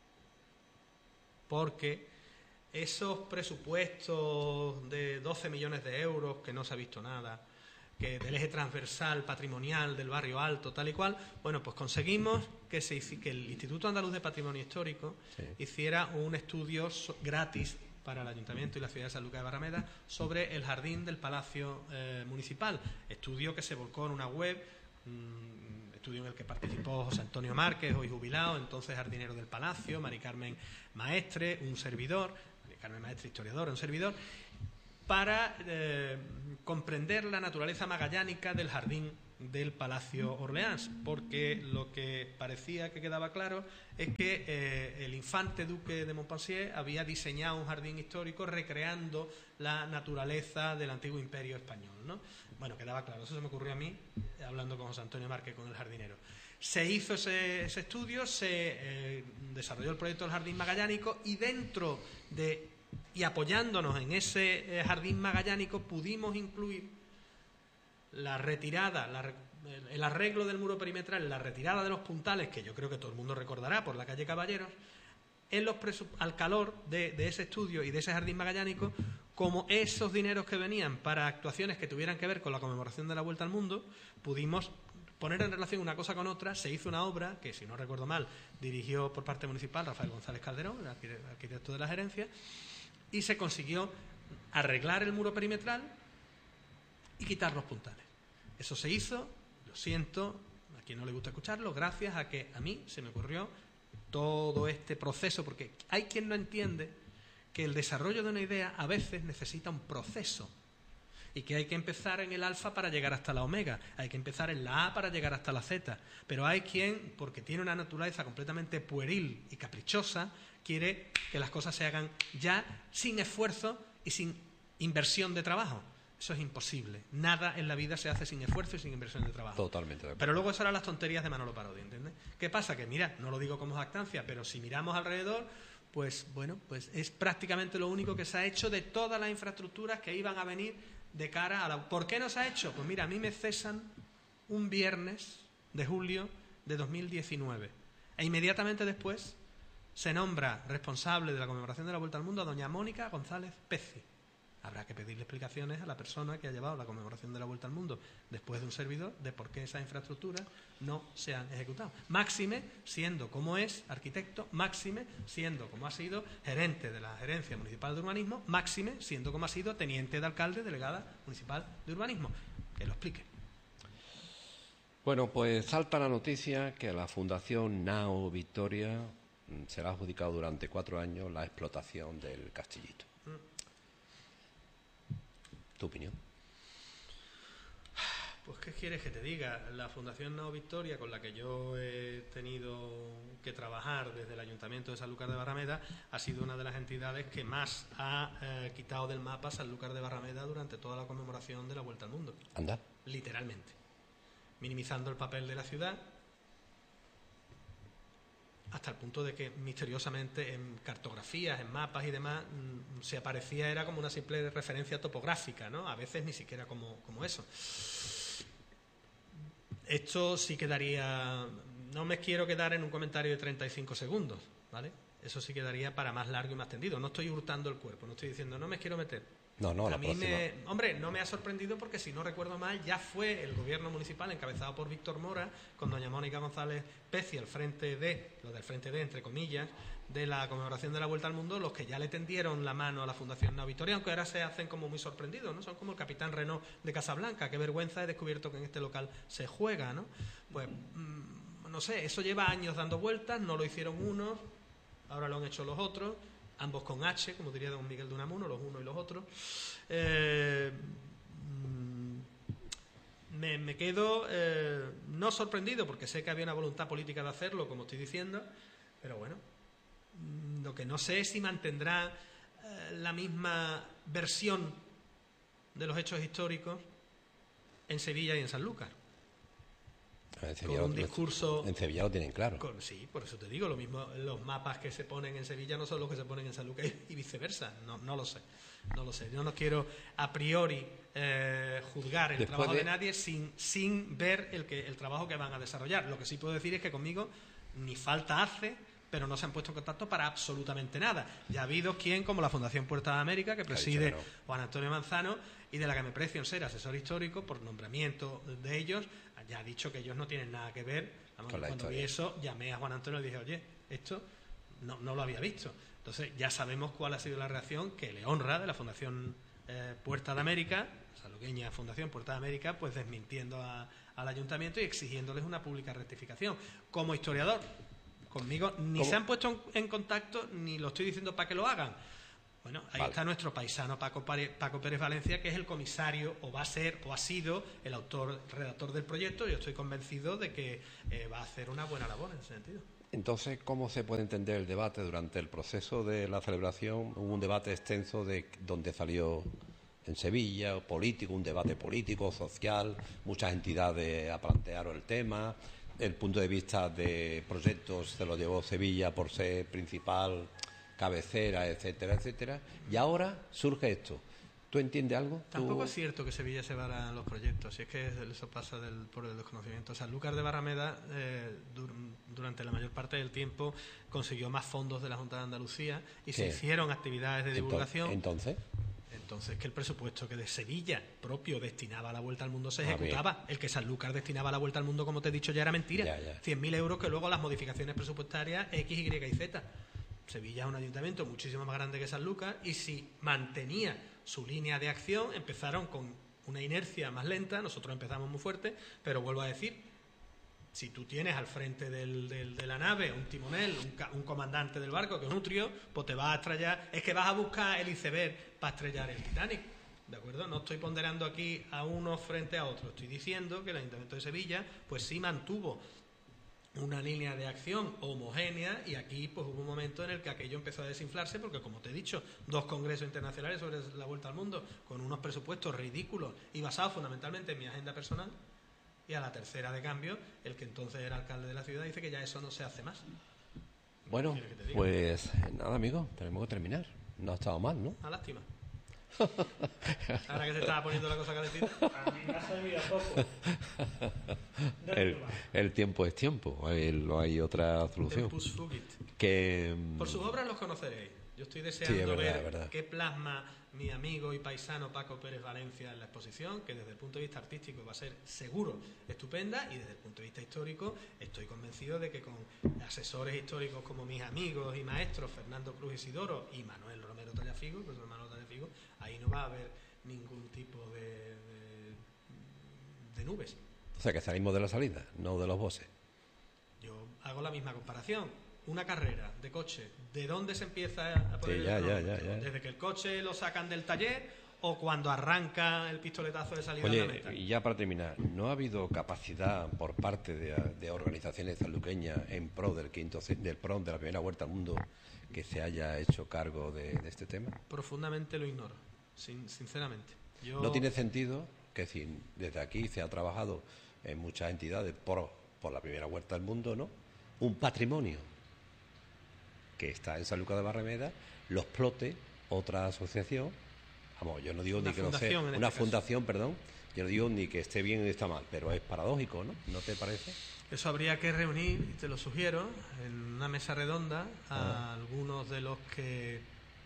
Porque esos presupuestos de doce millones de euros, que no se ha visto nada, que del eje transversal patrimonial del barrio alto, tal y cual, bueno, pues conseguimos que, se, que el Instituto Andaluz de Patrimonio Histórico sí. hiciera un estudio so, gratis para el Ayuntamiento y la ciudad de Sanlúcar de Barrameda sobre el jardín del Palacio eh, Municipal. Estudio que se volcó en una web, mmm, estudio en el que participó José Antonio Márquez, hoy jubilado, entonces jardinero del Palacio, Mari Carmen Maestre, un servidor. Carmen Maestre, historiadora, un servidor, para eh, comprender la naturaleza magallánica del jardín del Palacio Orleans, porque lo que parecía que quedaba claro es que eh, el infante duque de Montpensier había diseñado un jardín histórico recreando la naturaleza del antiguo imperio español, ¿no? Bueno, quedaba claro, eso se me ocurrió a mí hablando con José Antonio Márquez, con el jardinero. Se hizo ese, ese estudio, se eh, desarrolló el proyecto del jardín magallánico y dentro de y apoyándonos en ese eh, jardín magallánico pudimos incluir la retirada, la, el arreglo del muro perimetral, la retirada de los puntales, que yo creo que todo el mundo recordará por la calle Caballeros, en los al calor de, de ese estudio y de ese jardín magallánico, como esos dineros que venían para actuaciones que tuvieran que ver con la conmemoración de la Vuelta al Mundo, pudimos poner en relación una cosa con otra. Se hizo una obra que, si no recuerdo mal, dirigió por parte municipal Rafael González Calderón, el arquitecto de la gerencia, y se consiguió arreglar el muro perimetral y quitar los puntales. Eso se hizo, lo siento, a quien no le gusta escucharlo, gracias a que a mí se me ocurrió todo este proceso, porque hay quien no entiende que el desarrollo de una idea a veces necesita un proceso y que hay que empezar en el alfa para llegar hasta la omega, hay que empezar en la A para llegar hasta la Z, pero hay quien, porque tiene una naturaleza completamente pueril y caprichosa, quiere que las cosas se hagan ya sin esfuerzo y sin inversión de trabajo. Eso es imposible. Nada en la vida se hace sin esfuerzo y sin inversión de trabajo. Totalmente de acuerdo. Pero luego eso eran las tonterías de Manolo Parodi, ¿entiendes? ¿Qué pasa? Que mira, no lo digo como jactancia, pero si miramos alrededor, pues bueno, pues es prácticamente lo único que se ha hecho de todas las infraestructuras que iban a venir de cara a la... ¿Por qué no se ha hecho? Pues mira, a mí me cesan un viernes de julio de dos mil diecinueve e inmediatamente después se nombra responsable de la conmemoración de la Vuelta al Mundo a doña Mónica González Pezzi. Habrá que pedirle explicaciones a la persona que ha llevado la conmemoración de la Vuelta al Mundo después de un servidor de por qué esas infraestructuras no se han ejecutado. Máxime siendo como es arquitecto, máxime siendo como ha sido gerente de la Gerencia Municipal de Urbanismo, máxime siendo como ha sido teniente de alcalde, delegada municipal de urbanismo. Que lo explique. Bueno, pues salta la noticia que la Fundación Nao Victoria será adjudicado durante cuatro años la explotación del Castillito. ¿Tu opinión? Pues, ¿qué quieres que te diga? La Fundación Nao Victoria, con la que yo he tenido que trabajar desde el Ayuntamiento de Sanlúcar de Barrameda, ha sido una de las entidades que más ha eh, quitado del mapa Sanlúcar de Barrameda durante toda la conmemoración de la Vuelta al Mundo. Anda. Literalmente. Minimizando el papel de la ciudad, hasta el punto de que misteriosamente en cartografías, en mapas y demás, mmm, se aparecía, era como una simple referencia topográfica, ¿no? A veces ni siquiera como, como eso. Esto sí quedaría... No me quiero quedar en un comentario de treinta y cinco segundos, ¿vale? Eso sí quedaría para más largo y más tendido. No estoy hurtando el cuerpo, no estoy diciendo, no me quiero meter. No, no, a la mí próxima. me, hombre, no me ha sorprendido porque, si no recuerdo mal, ya fue el gobierno municipal encabezado por Víctor Mora, con doña Mónica González Pezzi al frente de, lo del frente de, entre comillas, de la conmemoración de la Vuelta al Mundo, los que ya le tendieron la mano a la Fundación Nao Victoria, aunque ahora se hacen como muy sorprendidos, ¿no? Son como el capitán Renault de Casablanca. Qué vergüenza, he descubierto que en este local se juega, ¿no? Pues, mmm, no sé, eso lleva años dando vueltas, no lo hicieron unos, ahora lo han hecho los otros, ambos con H, como diría don Miguel de Unamuno, los unos y los otros. Eh, me, me quedo eh, no sorprendido, porque sé que había una voluntad política de hacerlo, como estoy diciendo, pero bueno, lo que no sé es si mantendrá eh, la misma versión de los hechos históricos en Sevilla y en Sanlúcar. En Sevilla, con un discurso... En Sevilla lo tienen claro. Con, sí, por eso te digo, lo mismo, los mapas que se ponen en Sevilla no son los que se ponen en Sanlúcar y viceversa. No, no lo sé, no lo sé. Yo no quiero a priori eh, juzgar el Después trabajo de... de nadie sin, sin ver el, que, el trabajo que van a desarrollar. Lo que sí puedo decir es que conmigo ni falta hace, pero no se han puesto en contacto para absolutamente nada. Ya ha habido quien, como la Fundación Puerta de América, que preside no. Juan Antonio Manzano, y de la que me precio en ser asesor histórico por nombramiento de ellos, ya ha dicho que ellos no tienen nada que ver. Vamos, cuando historia. Vi eso, llamé a Juan Antonio y dije, oye, esto no, no lo había visto. Entonces ya sabemos cuál ha sido la reacción, que le honra, de la Fundación eh, Puerta de América, saluqueña Fundación Puerta de América, pues desmintiendo a, al ayuntamiento y exigiéndoles una pública rectificación. Como historiador, conmigo ni ¿Cómo? Se han puesto en contacto, ni lo estoy diciendo para que lo hagan. Bueno, ahí Vale. está nuestro paisano Paco, Pare- Paco Pérez Valencia, que es el comisario, o va a ser, o ha sido el autor, redactor del proyecto. Yo estoy convencido de que eh, va a hacer una buena labor en ese sentido. Entonces, ¿cómo se puede entender el debate? Durante el proceso de la celebración hubo un debate extenso de donde salió en Sevilla, político, un debate político, social, muchas entidades a plantear el tema, el punto de vista de proyectos se lo llevó Sevilla por ser principal cabecera, etcétera, etcétera, y ahora surge esto. ¿Tú entiendes algo? Tampoco ¿Tú... es cierto que Sevilla se vara los proyectos, si es que eso pasa del, por el desconocimiento. O sea, Sanlúcar de Barrameda eh, dur, durante la mayor parte del tiempo consiguió más fondos de la Junta de Andalucía y se ¿Qué? hicieron actividades de divulgación. Entonces, Entonces, que el presupuesto que de Sevilla propio destinaba a la Vuelta al Mundo se Ah, ejecutaba. bien. El que Sanlúcar destinaba a la Vuelta al Mundo, como te he dicho, ya era mentira. Ya, ya. cien mil euros que luego las modificaciones presupuestarias X, Y y Z. Sevilla es un ayuntamiento muchísimo más grande que Sanlúcar y si mantenía su línea de acción, empezaron con una inercia más lenta, nosotros empezamos muy fuerte, pero vuelvo a decir, si tú tienes al frente del, del, de la nave un timonel, un, ca- un comandante del barco que es un trío, pues te vas a estrellar, es que vas a buscar el iceberg para estrellar el Titanic, ¿de acuerdo? No estoy ponderando aquí a uno frente a otro, estoy diciendo que el Ayuntamiento de Sevilla pues sí mantuvo una línea de acción homogénea y aquí pues hubo un momento en el que aquello empezó a desinflarse porque, como te he dicho, dos congresos internacionales sobre la Vuelta al Mundo con unos presupuestos ridículos y basados fundamentalmente en mi agenda personal, y a la tercera de cambio el que entonces era alcalde de la ciudad dice que ya eso no se hace más. bueno, ¿Qué quieres que te diga? pues nada, amigo, tenemos que terminar. No ha estado mal, ¿no? Una lástima. Ahora que se estaba poniendo la cosa calentita. A mí me ha servido poco. No, El, no va. el tiempo es tiempo, hay, no hay otra solución. Tempus fugit. Que, mm, Por sus obras los conoceréis. Yo estoy Sí, deseando es verdad, ver es verdad. qué plasma mi amigo y paisano Paco Pérez Valencia en la exposición, que desde el punto de vista artístico va a ser seguro estupenda, y desde el punto de vista histórico estoy convencido de que con asesores históricos como mis amigos y maestros Fernando Cruz Isidoro y Manuel Romero Tallafigo, el profesor Manuel Tallafigo, ahí no va a haber ningún tipo de, de, de nubes. o sea, que salimos de la salida, no de los bosses. Yo hago la misma comparación. Una carrera de coche, ¿de dónde se empieza a poner Sí, ya, el ya, cronómetro? ya, ya. ¿Desde que el coche lo sacan del taller o cuando arranca el pistoletazo de salida Oye, a la meta? y ya para terminar, ¿no ha habido capacidad por parte de, de organizaciones sanluqueñas en pro del quinto ce- del pro de la primera vuelta al mundo que se haya hecho cargo de, de este tema? Profundamente lo ignoro, sin- sinceramente. Yo, No tiene sentido que si desde aquí se ha trabajado en muchas entidades por, por la primera vuelta al mundo, ¿no? Un patrimonio que está en Sanlúcar de Barrameda lo explote otra asociación. Vamos, yo no digo Una ni que no sea fundación, en una este caso. fundación, perdón. Yo no digo ni que esté bien ni está mal, pero es paradójico, ¿no? ¿No te parece? Eso habría que reunir, y te lo sugiero, en una mesa redonda a Ah. algunos de los que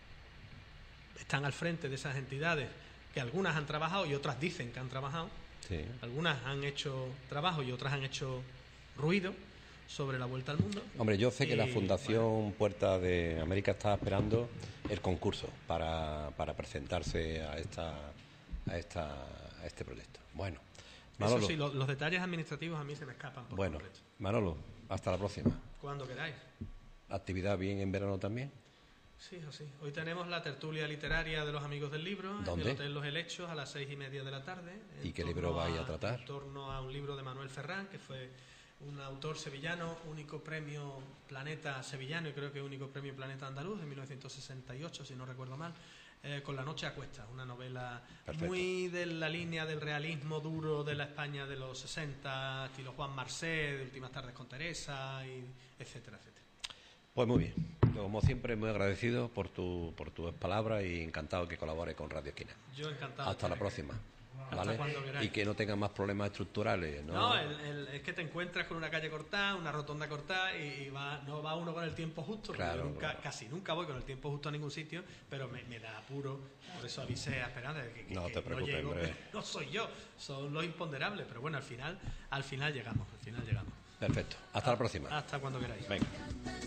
están al frente de esas entidades, que algunas han trabajado y otras dicen que han trabajado. Sí. Algunas han hecho trabajo y otras han hecho ruido sobre la Vuelta al Mundo. Hombre, yo sé que la Y, Fundación Puerta de América está esperando el concurso para, para presentarse a esta a esta a este proyecto. Bueno, Manolo, Eso sí, lo- los detalles administrativos a mí se me escapan por bueno, completo. Manolo, hasta la próxima. Cuando queráis. ¿Actividad bien en verano también? Sí, eso sí. Hoy tenemos la tertulia literaria de los amigos del libro ¿Dónde? en el Hotel Los Helechos a las seis y media de la tarde. en ¿Y qué torno libro vais a tratar? En torno a un libro de Manuel Ferrán, que fue un autor sevillano, único premio Planeta sevillano y creo que único premio Planeta andaluz en mil novecientos sesenta y ocho, si no recuerdo mal, eh, con La noche a cuestas, una novela Perfecto. muy de la línea del realismo duro de la España de los sesenta, estilo Juan Marsé, de Últimas tardes con Teresa, y etcétera, etcétera. Pues muy bien. Yo, como siempre, muy agradecido por tu por tus palabras y encantado que colabore con Radio Esquina. Yo encantado. Hasta la próxima. Hasta ¿Vale? cuando queráis. Y que no tengan más problemas estructurales, ¿no? No, el- el- es que te encuentras con una calle cortada, una rotonda cortada y, y va, no va uno con el tiempo justo. porque Claro, yo nunca, claro. casi nunca voy con el tiempo justo a ningún sitio, pero me, me da apuro. Por eso avisé a Esperanza de que, que- No que te preocupes, llego, hombre. no soy yo, son los imponderables. Pero bueno, al final, al final llegamos, al final llegamos. Perfecto. Hasta la próxima. Hasta cuando queráis. Venga.